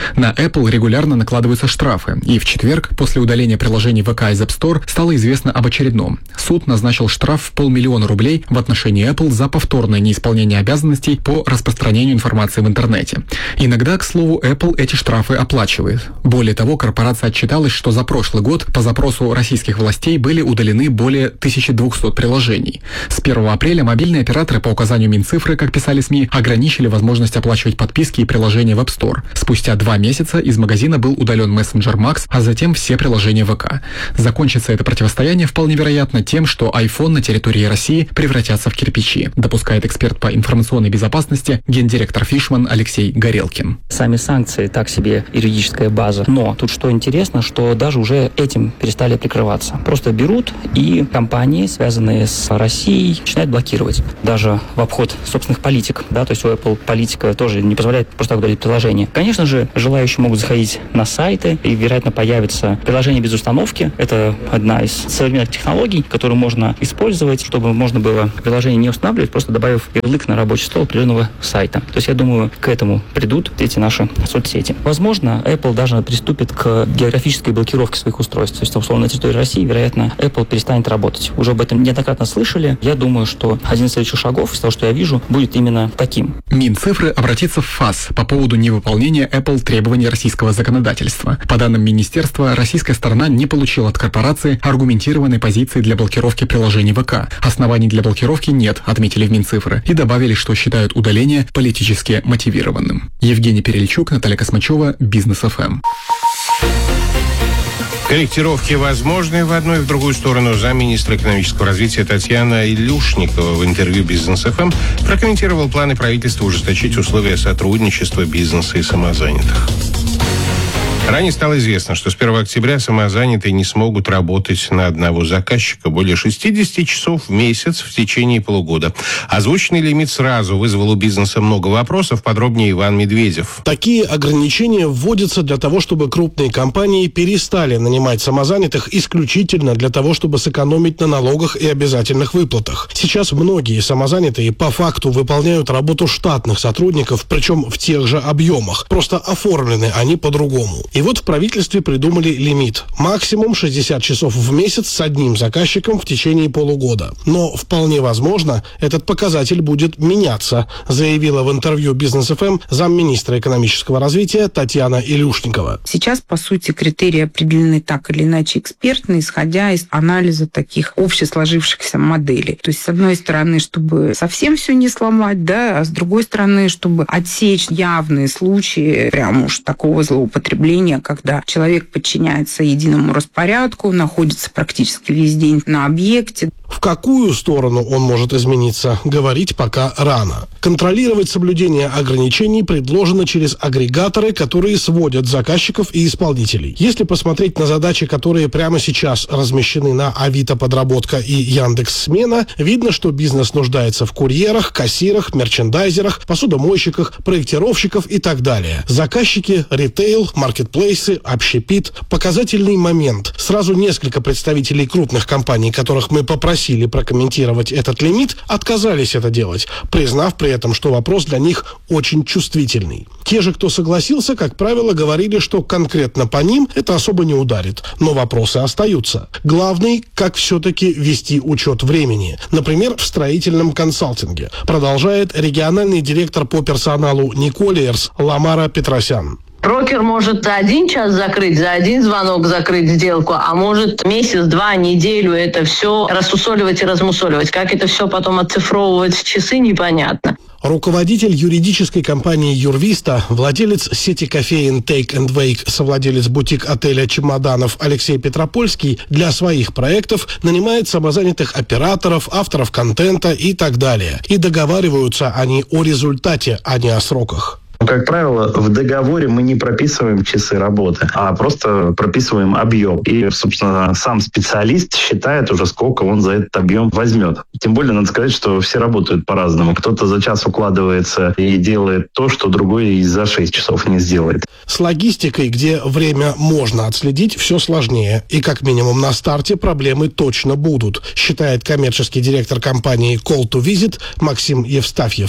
Apple регулярно накладываются штрафы, и в четверг, после удаления приложений вэ ка из App Store, стало известно об очередном. Суд назначил штраф в полмиллиона рублей в отношении Apple за повторное неисполнение обязанностей по распространению информации в интернете. Иногда, к слову, Apple эти штрафы оплачивает. Более того, корпорация отчиталась, что за прошлый год по запросу российских властей были удалены более тысячи двухсот приложений. С первого апреля мобильные операторы по указанию Минцифры, как писали СМИ, ограничили возможность оплачивать подписки и приложения в App Store. Спустя два месяца из магазина был удален мессенджер Max, а затем все приложения вэ ка. Закончится это противостояние вполне вероятно тем, что iPhone на территории России превратятся в кирпичи, допускает эксперт по информационной безопасности, гендиректор Фишман Алексей Горелкин. Сами санкции так себе юридическая база, но тут что интересно, что даже уже этим перестали прикрываться. Просто берут и компании, связанные с Россией, начинают блокировать. Даже в обход собственных политик, да, то есть у Apple политика тоже не позволяет просто так удалить приложение. Конечно же, желающие могут заходить на сайты, и, вероятно, появится приложение без установки. Это одна из современных технологий, которую можно использовать, чтобы можно было приложение не устанавливать, просто добавив ярлык на рабочий стол определенного сайта. То есть, я думаю, к этому придут эти наши соцсети. Возможно, Apple даже приступит к географической блокировке своих устройств. То есть, условно, на территории России, вероятно, Apple перестанет работать. Уже об этом неоднократно слышали. Я думаю, что один из следующих шагов, из того, что я вижу, будет именно таким. Минцифры обратится в ФАС по поводу невыполнения Apple требований российского законодательства. По данным министерства, российская сторона не получила от корпорации аргументированной позиции для блокировки приложений вэ ка. Оснований для блокировки нет, отметили в Минцифры, и добавили, что считают удаление политически мотивированным. Евгений Перельчук, Наталья Космачева, Бизнес эф эм. Корректировки возможны в одну и в другую сторону. Замминистра экономического развития Татьяна Илюшникова в интервью «Бизнес эф эм» прокомментировал планы правительства ужесточить условия сотрудничества бизнеса и самозанятых. Ранее стало известно, что с первого октября самозанятые не смогут работать на одного заказчика более шестьдесят часов в месяц в течение полугода. Озвученный лимит сразу вызвал у бизнеса много вопросов. Подробнее Иван Медведев. Такие ограничения вводятся для того, чтобы крупные компании перестали нанимать самозанятых исключительно для того, чтобы сэкономить на налогах и обязательных выплатах. Сейчас многие самозанятые по факту выполняют работу штатных сотрудников, причем в тех же объемах. Просто оформлены они по-другому. И вот в правительстве придумали лимит. Максимум шестьдесят часов в месяц с одним заказчиком в течение полугода. Но вполне возможно, этот показатель будет меняться, заявила в интервью «Бизнес эф эм» замминистра экономического развития Татьяна Илюшникова. Сейчас, по сути, критерии определены так или иначе экспертно, исходя из анализа таких общесложившихся моделей. То есть, с одной стороны, чтобы совсем все не сломать, да, а с другой стороны, чтобы отсечь явные случаи прям уж такого злоупотребления, когда человек подчиняется единому распорядку, находится практически весь день на объекте. В какую сторону он может измениться, говорить пока рано. Контролировать соблюдение ограничений предложено через агрегаторы, которые сводят заказчиков и исполнителей. Если посмотреть на задачи, которые прямо сейчас размещены на Авито Подработка и Яндекс.Смена, видно, что бизнес нуждается в курьерах, кассирах, мерчендайзерах, посудомойщиках, проектировщиков и так далее. Заказчики, ритейл, маркетплейсы, общепит. Показательный момент. Сразу несколько представителей крупных компаний, которых мы попросили прокомментировать этот лимит, отказались это делать, признав при этом, что вопрос для них очень чувствительный. Те же, кто согласился, как правило, говорили, что конкретно по ним это особо не ударит, но вопросы остаются. Главный, как все-таки вести учет времени, например, в строительном консалтинге, продолжает региональный директор по персоналу Николиерс Ламара Петросян. Брокер может за один час закрыть, за один звонок закрыть сделку, а может месяц, два, неделю это все рассусоливать и размусоливать. Как это все потом оцифровывать в часы, непонятно. Руководитель юридической компании «Юрвиста», владелец сети кофеин Take and Wake, совладелец бутик-отеля «Чемоданов» Алексей Петропольский для своих проектов нанимает самозанятых операторов, авторов контента и так далее. И договариваются они о результате, а не о сроках. Как правило, в договоре мы не прописываем часы работы, а просто прописываем объем. И, собственно, сам специалист считает уже, сколько он за этот объем возьмет. Тем более, надо сказать, что все работают по-разному. Кто-то за час укладывается и делает то, что другой и за шесть часов не сделает. С логистикой, где время можно отследить, все сложнее. И как минимум на старте проблемы точно будут, считает коммерческий директор компании Call to Visit Максим Евстафьев.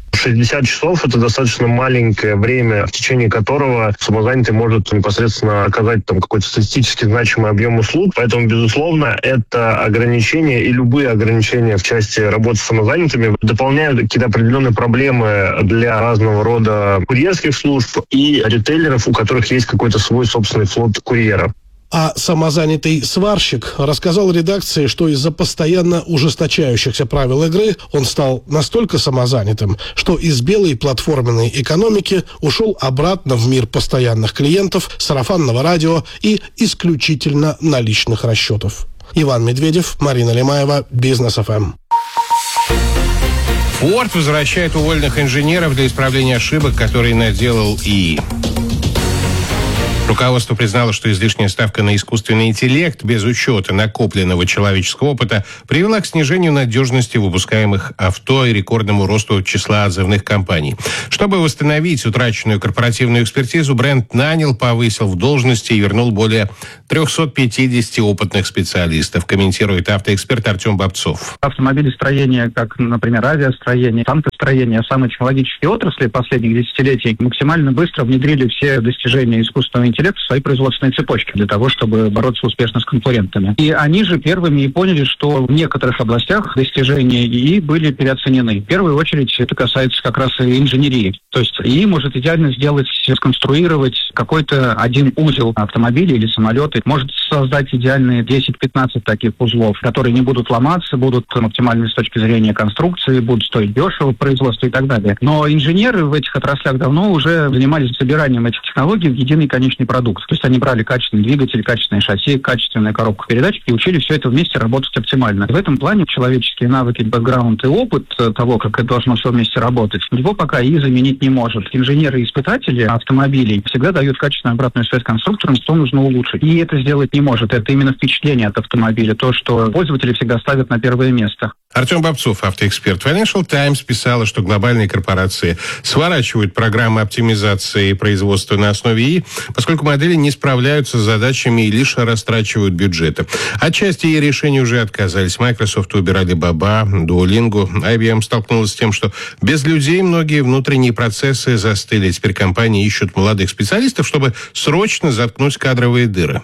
шестьдесят часов – это достаточно маленькое время, в течение которого самозанятый может непосредственно оказать там какой-то статистически значимый объем услуг. Поэтому, безусловно, это ограничения и любые ограничения в части работы с самозанятыми дополняют какие-то определенные проблемы для разного рода курьерских служб и ритейлеров, у которых есть какой-то свой собственный флот курьеров. А самозанятый сварщик рассказал редакции, что из-за постоянно ужесточающихся правил игры он стал настолько самозанятым, что из белой платформенной экономики ушел обратно в мир постоянных клиентов, сарафанного радио и исключительно наличных расчетов. Иван Медведев, Марина Лемаева, Бизнес эф эм. Ford возвращает уволенных инженеров для исправления ошибок, которые наделал ИИ. Руководство признало, что излишняя ставка на искусственный интеллект без учета накопленного человеческого опыта привела к снижению надежности выпускаемых авто и рекордному росту числа отзывных компаний. Чтобы восстановить утраченную корпоративную экспертизу, бренд нанял, повысил в должности и вернул более триста пятьдесят опытных специалистов, комментирует автоэксперт Артем Бобцов. Автомобилестроение, как, например, авиастроение, танкостроение, самые технологические отрасли последних десятилетий максимально быстро внедрили все достижения искусственного интеллекта в свои производственные цепочки для того, чтобы бороться успешно с конкурентами. И они же первыми и поняли, что в некоторых областях достижения ИИ были переоценены. В первую очередь это касается как раз и инженерии. То есть ИИ может идеально сделать, сконструировать какой-то один узел автомобиля или самолета, может создать идеальные десять-пятнадцать таких узлов, которые не будут ломаться, будут оптимальны с точки зрения конструкции, будут стоить дешево производства и так далее. Но инженеры в этих отраслях давно уже занимались собиранием этих технологий в единый конечный продукт. То есть они брали качественный двигатель, качественное шасси, качественную коробку передач и учили все это вместе работать оптимально. В этом плане человеческие навыки, бэкграунд и опыт того, как это должно все вместе работать, его пока ИИ заменить не может. Инженеры и испытатели автомобилей всегда дают качественную обратную связь конструкторам, что нужно улучшить. И это сделать не может. Это именно впечатление от автомобиля, то, что пользователи всегда ставят на первое место. Артем Бобцов, автоэксперт. Financial Times писала, что глобальные корпорации сворачивают программы оптимизации производства на основе ИИ, поскольку модели не справляются с задачами и лишь растрачивают бюджеты. Отчасти ИИ решения уже отказались. Microsoft, Uber, Alibaba, Duolingo. ай би эм столкнулась с тем, что без людей многие внутренние процессы застыли. Теперь компании ищут молодых специалистов, чтобы срочно заткнуть кадровые дыры.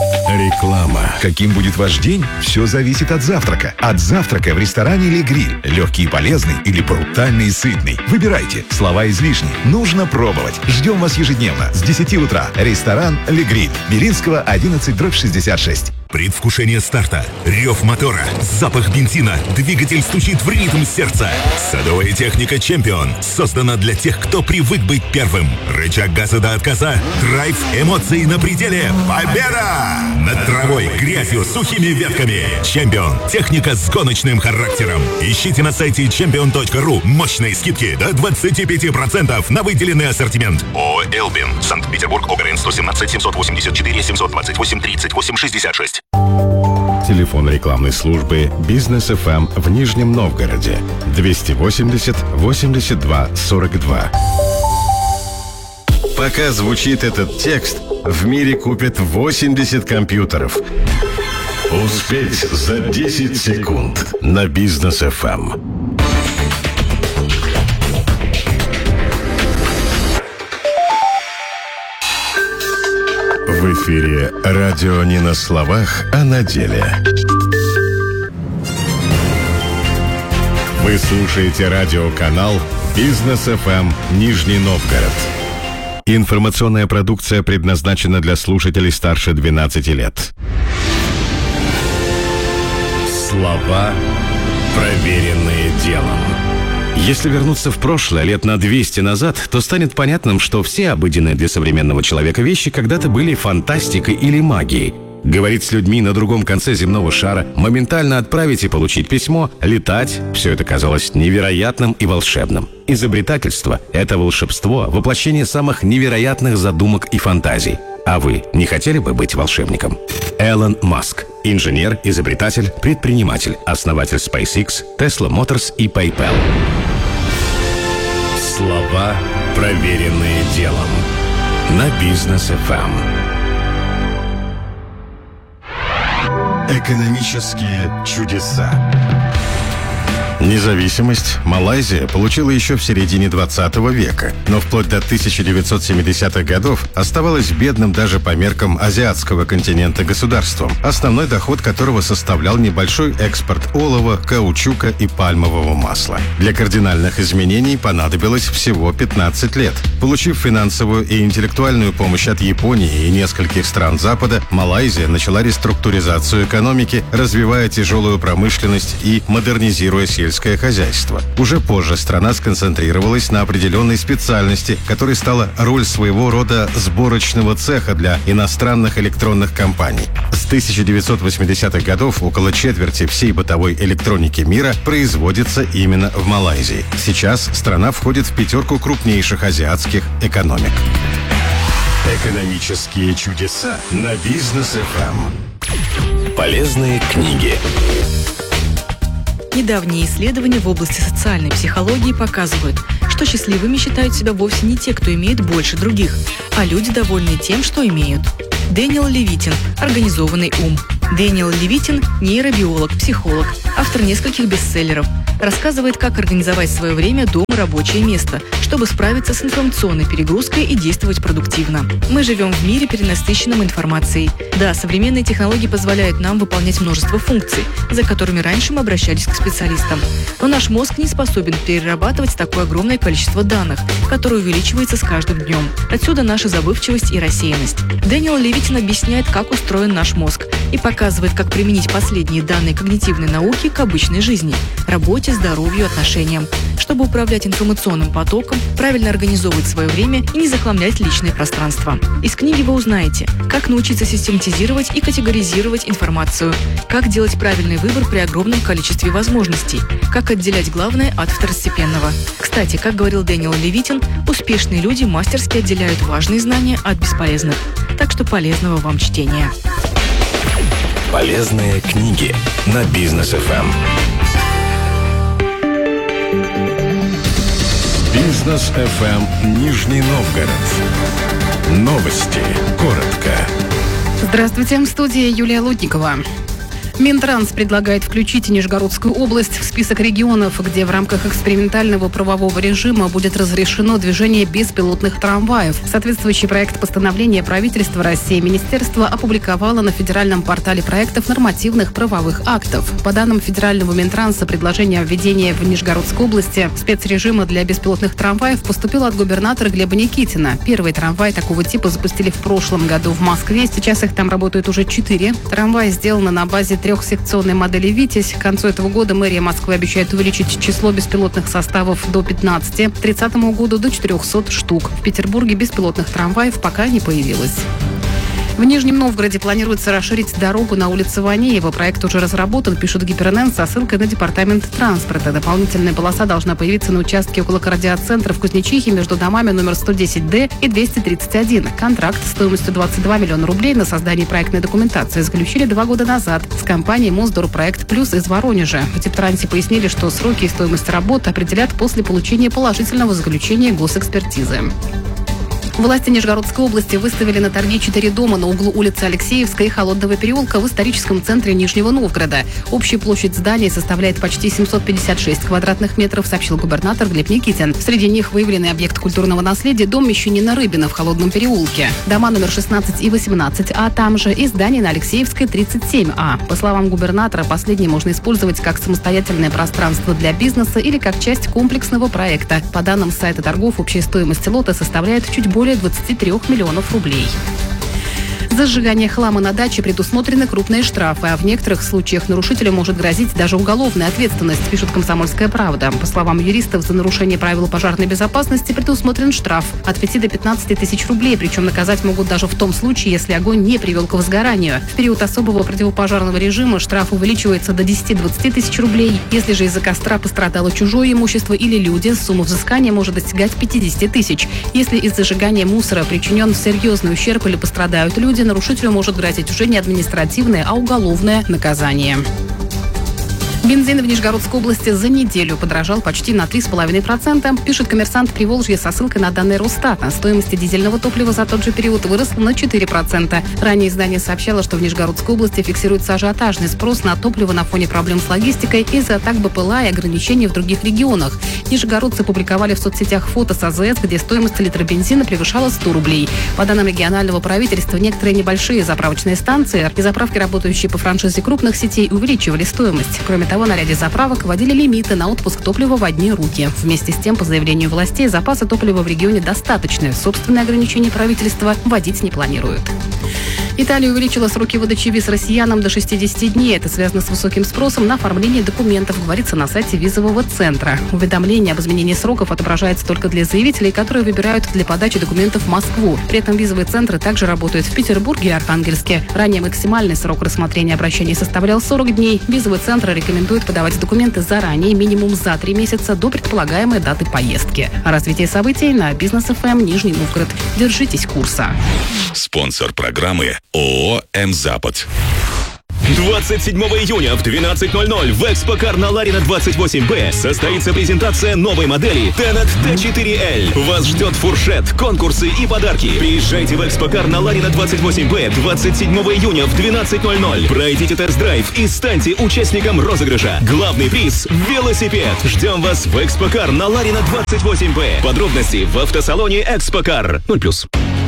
Реклама. Каким будет ваш день? Все зависит от завтрака. От завтрака в ресторане или гриль. Легкий и полезный или брутальный и сытный. Выбирайте. Слова излишни. Нужно пробовать. Ждем вас ежедневно с десяти утра. Ресторан или гриль. Белинского, одиннадцать, дробь шестьдесят шесть. Предвкушение старта, рев мотора, запах бензина, двигатель стучит в ритм сердца. Садовая техника «Чемпион» создана для тех, кто привык быть первым. Рычаг газа до отказа, драйв, эмоции на пределе. Победа! Над травой, грязью, сухими ветками. «Чемпион» — техника с гоночным характером. Ищите на сайте чемпион точка ру мощные скидки до двадцати пяти процентов на выделенный ассортимент. ООО «Элбин», Санкт-Петербург, ОГРН сто семнадцать семьсот восемьдесят четыре семьсот двадцать восемь тридцать восемь шестьдесят шесть. Телефон рекламной службы «Бизнес эф эм» в Нижнем Новгороде двести восемьдесят восемьдесят два сорок два. Пока звучит этот текст, в мире купят восемьдесят компьютеров. Успеть за десять секунд на «Бизнес эф эм». В эфире радио не на словах, а на деле. Вы слушаете радиоканал «Бизнес эф эм» Нижний Новгород. Информационная продукция предназначена для слушателей старше двенадцати лет. Слова, проверенные делом. Если вернуться в прошлое лет на двести назад, то станет понятным, что все обыденные для современного человека вещи когда-то были фантастикой или магией. Говорить с людьми на другом конце земного шара, моментально отправить и получить письмо, летать – все это казалось невероятным и волшебным. Изобретательство – это волшебство, воплощение самых невероятных задумок и фантазий. А вы не хотели бы быть волшебником? Элон Маск. Инженер, изобретатель, предприниматель, основатель SpaceX, Tesla Motors и PayPal. Слова, проверенные делом. На Бизнес эф эм. Экономические чудеса. Независимость Малайзия получила еще в середине двадцатого века, но вплоть до тысяча девятьсот семидесятых годов оставалась бедным даже по меркам азиатского континента государством, основной доход которого составлял небольшой экспорт олова, каучука и пальмового масла. Для кардинальных изменений понадобилось всего пятнадцать лет. Получив финансовую и интеллектуальную помощь от Японии и нескольких стран Запада, Малайзия начала реструктуризацию экономики, развивая тяжелую промышленность и модернизируя сельское хозяйство. Уже позже страна сконцентрировалась на определенной специальности, которой стала роль своего рода сборочного цеха для иностранных электронных компаний. С тысяча девятьсот восьмидесятых годов около четверти всей бытовой электроники мира производится именно в Малайзии. Сейчас страна входит в пятерку крупнейших азиатских экономик. Экономические чудеса на Бизнес эф эм. Полезные книги. Недавние исследования в области социальной психологии показывают, что счастливыми считают себя вовсе не те, кто имеет больше других, а люди, довольны тем, что имеют. Дэниел Левитин «Организованный ум». Дэниел Левитин – нейробиолог, психолог, автор нескольких бестселлеров. Рассказывает, как организовать свое время, дом и рабочее место, чтобы справиться с информационной перегрузкой и действовать продуктивно. Мы живем в мире, перенасыщенном информацией. Да, современные технологии позволяют нам выполнять множество функций, за которыми раньше мы обращались к специалистам. Но наш мозг не способен перерабатывать такое огромное количество данных, которое увеличивается с каждым днем. Отсюда наша забывчивость и рассеянность. Дэниел Левитин объясняет, как устроен наш мозг, и показывает, как применить последние данные когнитивной науки к обычной жизни, работе, здоровью, отношениям, чтобы управлять информационным потоком, правильно организовывать свое время и не захламлять личное пространство. Из книги вы узнаете, как научиться систематизировать и категоризировать информацию, как делать правильный выбор при огромном количестве возможностей, как отделять главное от второстепенного. Кстати, как говорил Дэниел Левитин, успешные люди мастерски отделяют важные знания от бесполезных. Так что полезного вам чтения. Полезные книги на Бизнес эф эм. Бизнес эф эм Нижний Новгород. Новости. Коротко. Здравствуйте, в студии Юлия Лутникова. Минтранс предлагает включить Нижегородскую область в список регионов, где в рамках экспериментального правового режима будет разрешено движение беспилотных трамваев. Соответствующий проект постановления правительства России министерство опубликовало на федеральном портале проектов нормативных правовых актов. По данным федерального Минтранса, предложение о введении в Нижегородской области спецрежима для беспилотных трамваев поступило от губернатора Глеба Никитина. Первый трамвай такого типа запустили в прошлом году в Москве. Сейчас их там работают уже четыре. Трамваи сделаны на базе трехсекционной модели «Витязь». К концу этого года мэрия Москвы обещает увеличить число беспилотных составов до пятнадцати, к тридцатому году до четырехсот штук. В Петербурге беспилотных трамваев пока не появилось. В Нижнем Новгороде планируется расширить дорогу на улице Ванеева. Проект уже разработан, пишет Гипернет со ссылкой на департамент транспорта. Дополнительная полоса должна появиться на участке около кардиоцентра в Кузнечихе между домами номер сто десять дэ и двести тридцать один. Контракт стоимостью двадцать два миллиона рублей на создание проектной документации заключили два года назад с компанией «Мосдорпроект Плюс» из Воронежа. В Дептрансе пояснили, что сроки и стоимость работ определят после получения положительного заключения госэкспертизы. Власти Нижегородской области выставили на торги четыре дома на углу улицы Алексеевской и Холодного переулка в историческом центре Нижнего Новгорода. Общая площадь зданий составляет почти семьсот пятьдесят шесть квадратных метров, сообщил губернатор Глеб Никитин. Среди них выявленный объект культурного наследия дом Мещанина Рыбина в Холодном переулке. Дома номер шестнадцать и восемнадцать а там же и здание на Алексеевской тридцать семь а. По словам губернатора, последнее можно использовать как самостоятельное пространство для бизнеса или как часть комплексного проекта. По данным сайта торгов, общая стоимость лота составляет чуть более более двадцати трёх миллионов рублей. За сжигание хлама на даче предусмотрены крупные штрафы, а в некоторых случаях нарушителю может грозить даже уголовная ответственность, пишет «Комсомольская правда». По словам юристов, за нарушение правил пожарной безопасности предусмотрен штраф от пяти до пятнадцати тысяч рублей, причем наказать могут даже в том случае, если огонь не привел к возгоранию. В период особого противопожарного режима штраф увеличивается до десяти-двадцати тысяч рублей. Если же из-за костра пострадало чужое имущество или люди, сумма взыскания может достигать пятидесяти тысяч. Если из-за сжигания мусора причинен серьезный ущерб или пострадают люди, нарушителю может грозить уже не административное, а уголовное наказание. Бензин в Нижегородской области за неделю подорожал почти на три с половиной процента, пишет «Коммерсант Приволжья» со ссылкой на данные Росстата. Стоимость дизельного топлива за тот же период выросла на четыре процента. Ранее издание сообщало, что в Нижегородской области фиксируется ажиотажный спрос на топливо на фоне проблем с логистикой из-за атак БПЛА и ограничений в других регионах. Нижегородцы публиковали в соцсетях фото с АЗС, где стоимость литра бензина превышала сто рублей. По данным регионального правительства, некоторые небольшие заправочные станции и заправки, работающие по франшизе крупных сетей, увеличивали стоимость. Кроме того, на ряде заправок вводили лимиты на отпуск топлива в одни руки. Вместе с тем, по заявлению властей, запасы топлива в регионе достаточны. Собственные ограничения правительства вводить не планируют. Италия увеличила сроки выдачи виз россиянам до шестидесяти дней. Это связано с высоким спросом на оформление документов, говорится на сайте визового центра. Уведомление об изменении сроков отображается только для заявителей, которые выбирают для подачи документов в Москву. При этом визовые центры также работают в Петербурге и Архангельске. Ранее максимальный срок рассмотрения обращений составлял сорок дней. Визовые центры рекомендуют подавать документы заранее, минимум за три месяца до предполагаемой даты поездки. О развитии событий на Бизнес эф эм Нижний Новгород. Держитесь курса. Спонсор программы ООО «М-Запад». двадцать седьмого июня в двенадцать ноль ноль в Экспокар на Ларина двадцать восемь бэ состоится презентация новой модели Tenet тэ четыре эль. Вас ждет фуршет, конкурсы и подарки. Приезжайте в Экспокар на Ларина двадцать восемь бэ двадцать седьмого июня в двенадцать ноль ноль. Пройдите тест-драйв и станьте участником розыгрыша. Главный приз – велосипед. Ждем вас в Экспокар на Ларина двадцать восемь бэ. Подробности в автосалоне Экспокар. ноль плюс.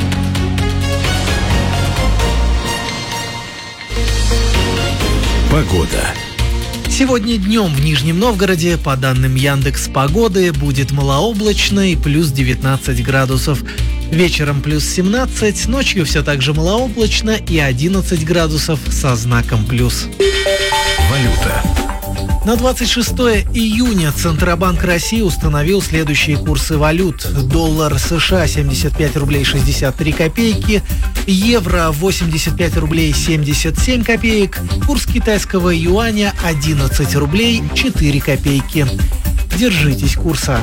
Погода. Сегодня днем в Нижнем Новгороде, по данным Яндекс.Погоды, будет малооблачно и плюс девятнадцать градусов. Вечером плюс семнадцать, ночью все так же малооблачно и одиннадцать градусов со знаком плюс. Валюта. На двадцать шестое июня Центробанк России установил следующие курсы валют. Доллар США семьдесят пять рублей шестьдесят три копейки, евро восемьдесят пять рублей семьдесят семь копеек, курс китайского юаня одиннадцать рублей четыре копейки. Держитесь курса.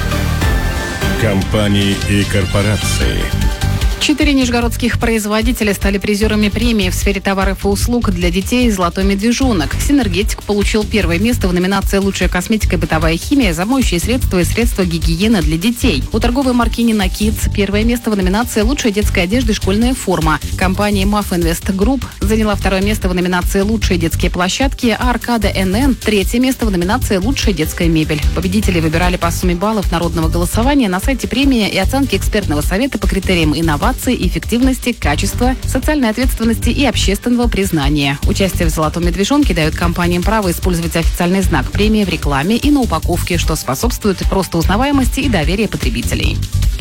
Компании и корпорации. Четыре нижегородских производителя стали призерами премии в сфере товаров и услуг для детей «Золотой медвежонок». «Синергетик» получил первое место в номинации «Лучшая косметика и бытовая химия, за моющие средства и средства гигиены для детей». У торговой марки «Нина Kids» первое место в номинации «Лучшая детская одежда и школьная форма». Компания «Маф Инвест Групп» заняла второе место в номинации «Лучшие детские площадки», а «Аркада эн эн» третье место в номинации «Лучшая детская мебель». Победители выбирали по сумме баллов народного голосования на сайте премии и оценки экспертного совета по критериям инноваций, эффективности, качества, социальной ответственности и общественного признания. Участие в «Золотом медвежонке» дает компаниям право использовать официальный знак премии в рекламе и на упаковке, что способствует просто узнаваемости и доверию потребителей.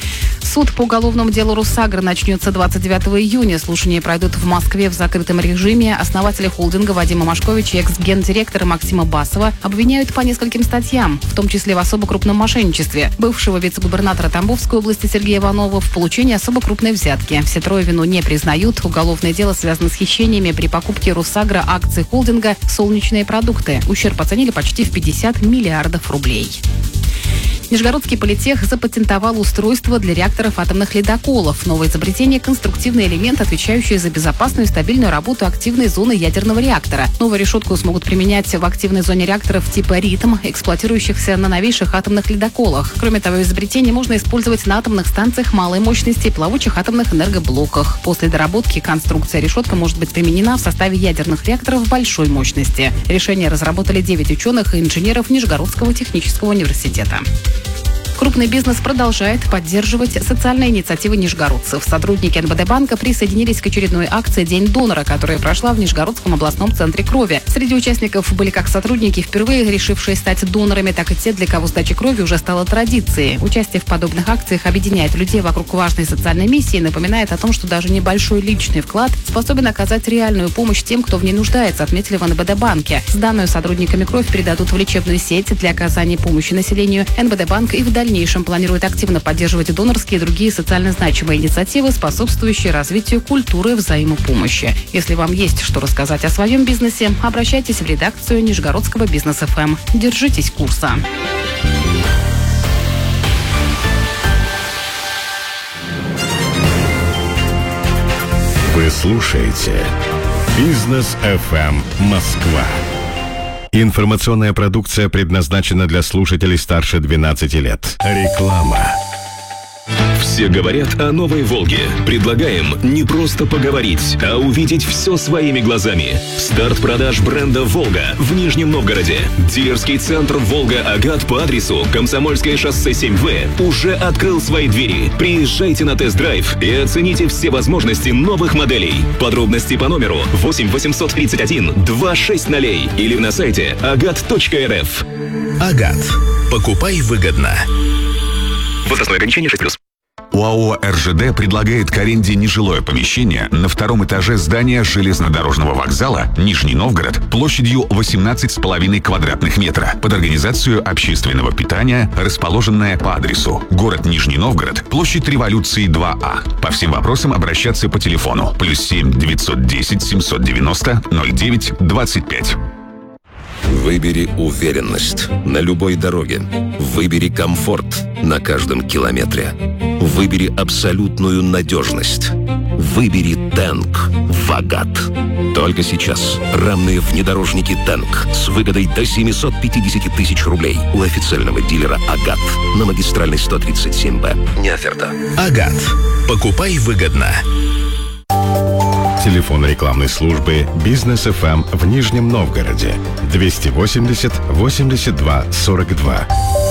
Суд по уголовному делу «Русагра» начнется двадцать девятого июня. Слушания пройдут в Москве в закрытом режиме. Основателя холдинга Вадима Машковича и экс-гендиректора Максима Басова обвиняют по нескольким статьям, в том числе в особо крупном мошенничестве. Бывшего вице-губернатора Тамбовской области Сергея Иванова в получении особо крупной взятки. Все трое вину не признают. Уголовное дело связано с хищениями при покупке «Русагра» акций холдинга «Солнечные продукты». Ущерб оценили почти в пятьдесят миллиардов рублей. Нижегородский политех запатентовал устройство для реакторов атомных ледоколов. Новое изобретение – конструктивный элемент, отвечающий за безопасную и стабильную работу активной зоны ядерного реактора. Новую решетку смогут применять в активной зоне реакторов типа «Ритм», эксплуатирующихся на новейших атомных ледоколах. Кроме того, изобретение можно использовать на атомных станциях малой мощности и плавучих атомных энергоблоках. После доработки конструкция решетка может быть применена в составе ядерных реакторов большой мощности. Решение разработали девять ученых и инженеров Нижегородского технического университета. Крупный бизнес продолжает поддерживать социальные инициативы нижегородцев. Сотрудники эн бэ дэ банка присоединились к очередной акции «День донора», которая прошла в Нижегородском областном центре крови. Среди участников были как сотрудники, впервые решившие стать донорами, так и те, для кого сдача крови уже стала традицией. Участие в подобных акциях объединяет людей вокруг важной социальной миссии и напоминает о том, что даже небольшой личный вклад способен оказать реальную помощь тем, кто в ней нуждается, отметили в эн бэ дэ банке. Сданную сотрудниками кровь передадут в лечебную сеть для оказания помощи населению. эн бэ дэ банк и в дальнейшем В дальнейшем планирует активно поддерживать донорские и другие социально значимые инициативы, способствующие развитию культуры взаимопомощи. Если вам есть что рассказать о своем бизнесе, обращайтесь в редакцию Нижегородского Бизнес эф эм. Держитесь курса. Вы слушаете Бизнес эф эм Москва. Информационная продукция предназначена для слушателей старше двенадцати лет. Реклама. Все говорят о новой «Волге». Предлагаем не просто поговорить, а увидеть все своими глазами. Старт продаж бренда «Волга» в Нижнем Новгороде. Дилерский центр «Волга-Агат» по адресу Комсомольское шоссе семь В уже открыл свои двери. Приезжайте на тест-драйв и оцените все возможности новых моделей. Подробности по номеру восемь восемьсот тридцать один двести шесть ноль или на сайте агат точка эр эф. «Агат». Покупай выгодно. Возрастное ограничение шесть плюс. ОАО эр жэ дэ предлагает к аренде нежилое помещение на втором этаже здания железнодорожного вокзала Нижний Новгород площадью восемнадцать с половиной квадратных метра под организацию общественного питания, расположенное по адресу город Нижний Новгород, площадь Революции два А. По всем вопросам обращаться по телефону плюс семь девятьсот десять семьсот девяносто ноль девять двадцать пять. Выбери уверенность на любой дороге. Выбери комфорт на каждом километре. Выбери абсолютную надежность. Выбери Тэнк в «Агат». Только сейчас рамные внедорожники Тэнк с выгодой до семьсот пятьдесят тысяч рублей у официального дилера «Агат» на магистральной сто тридцать семь Б. Не оферта. «Агат». Покупай выгодно. Телефон рекламной службы «Бизнес эф эм» в Нижнем Новгороде двести восемьдесят восемьдесят два сорок два.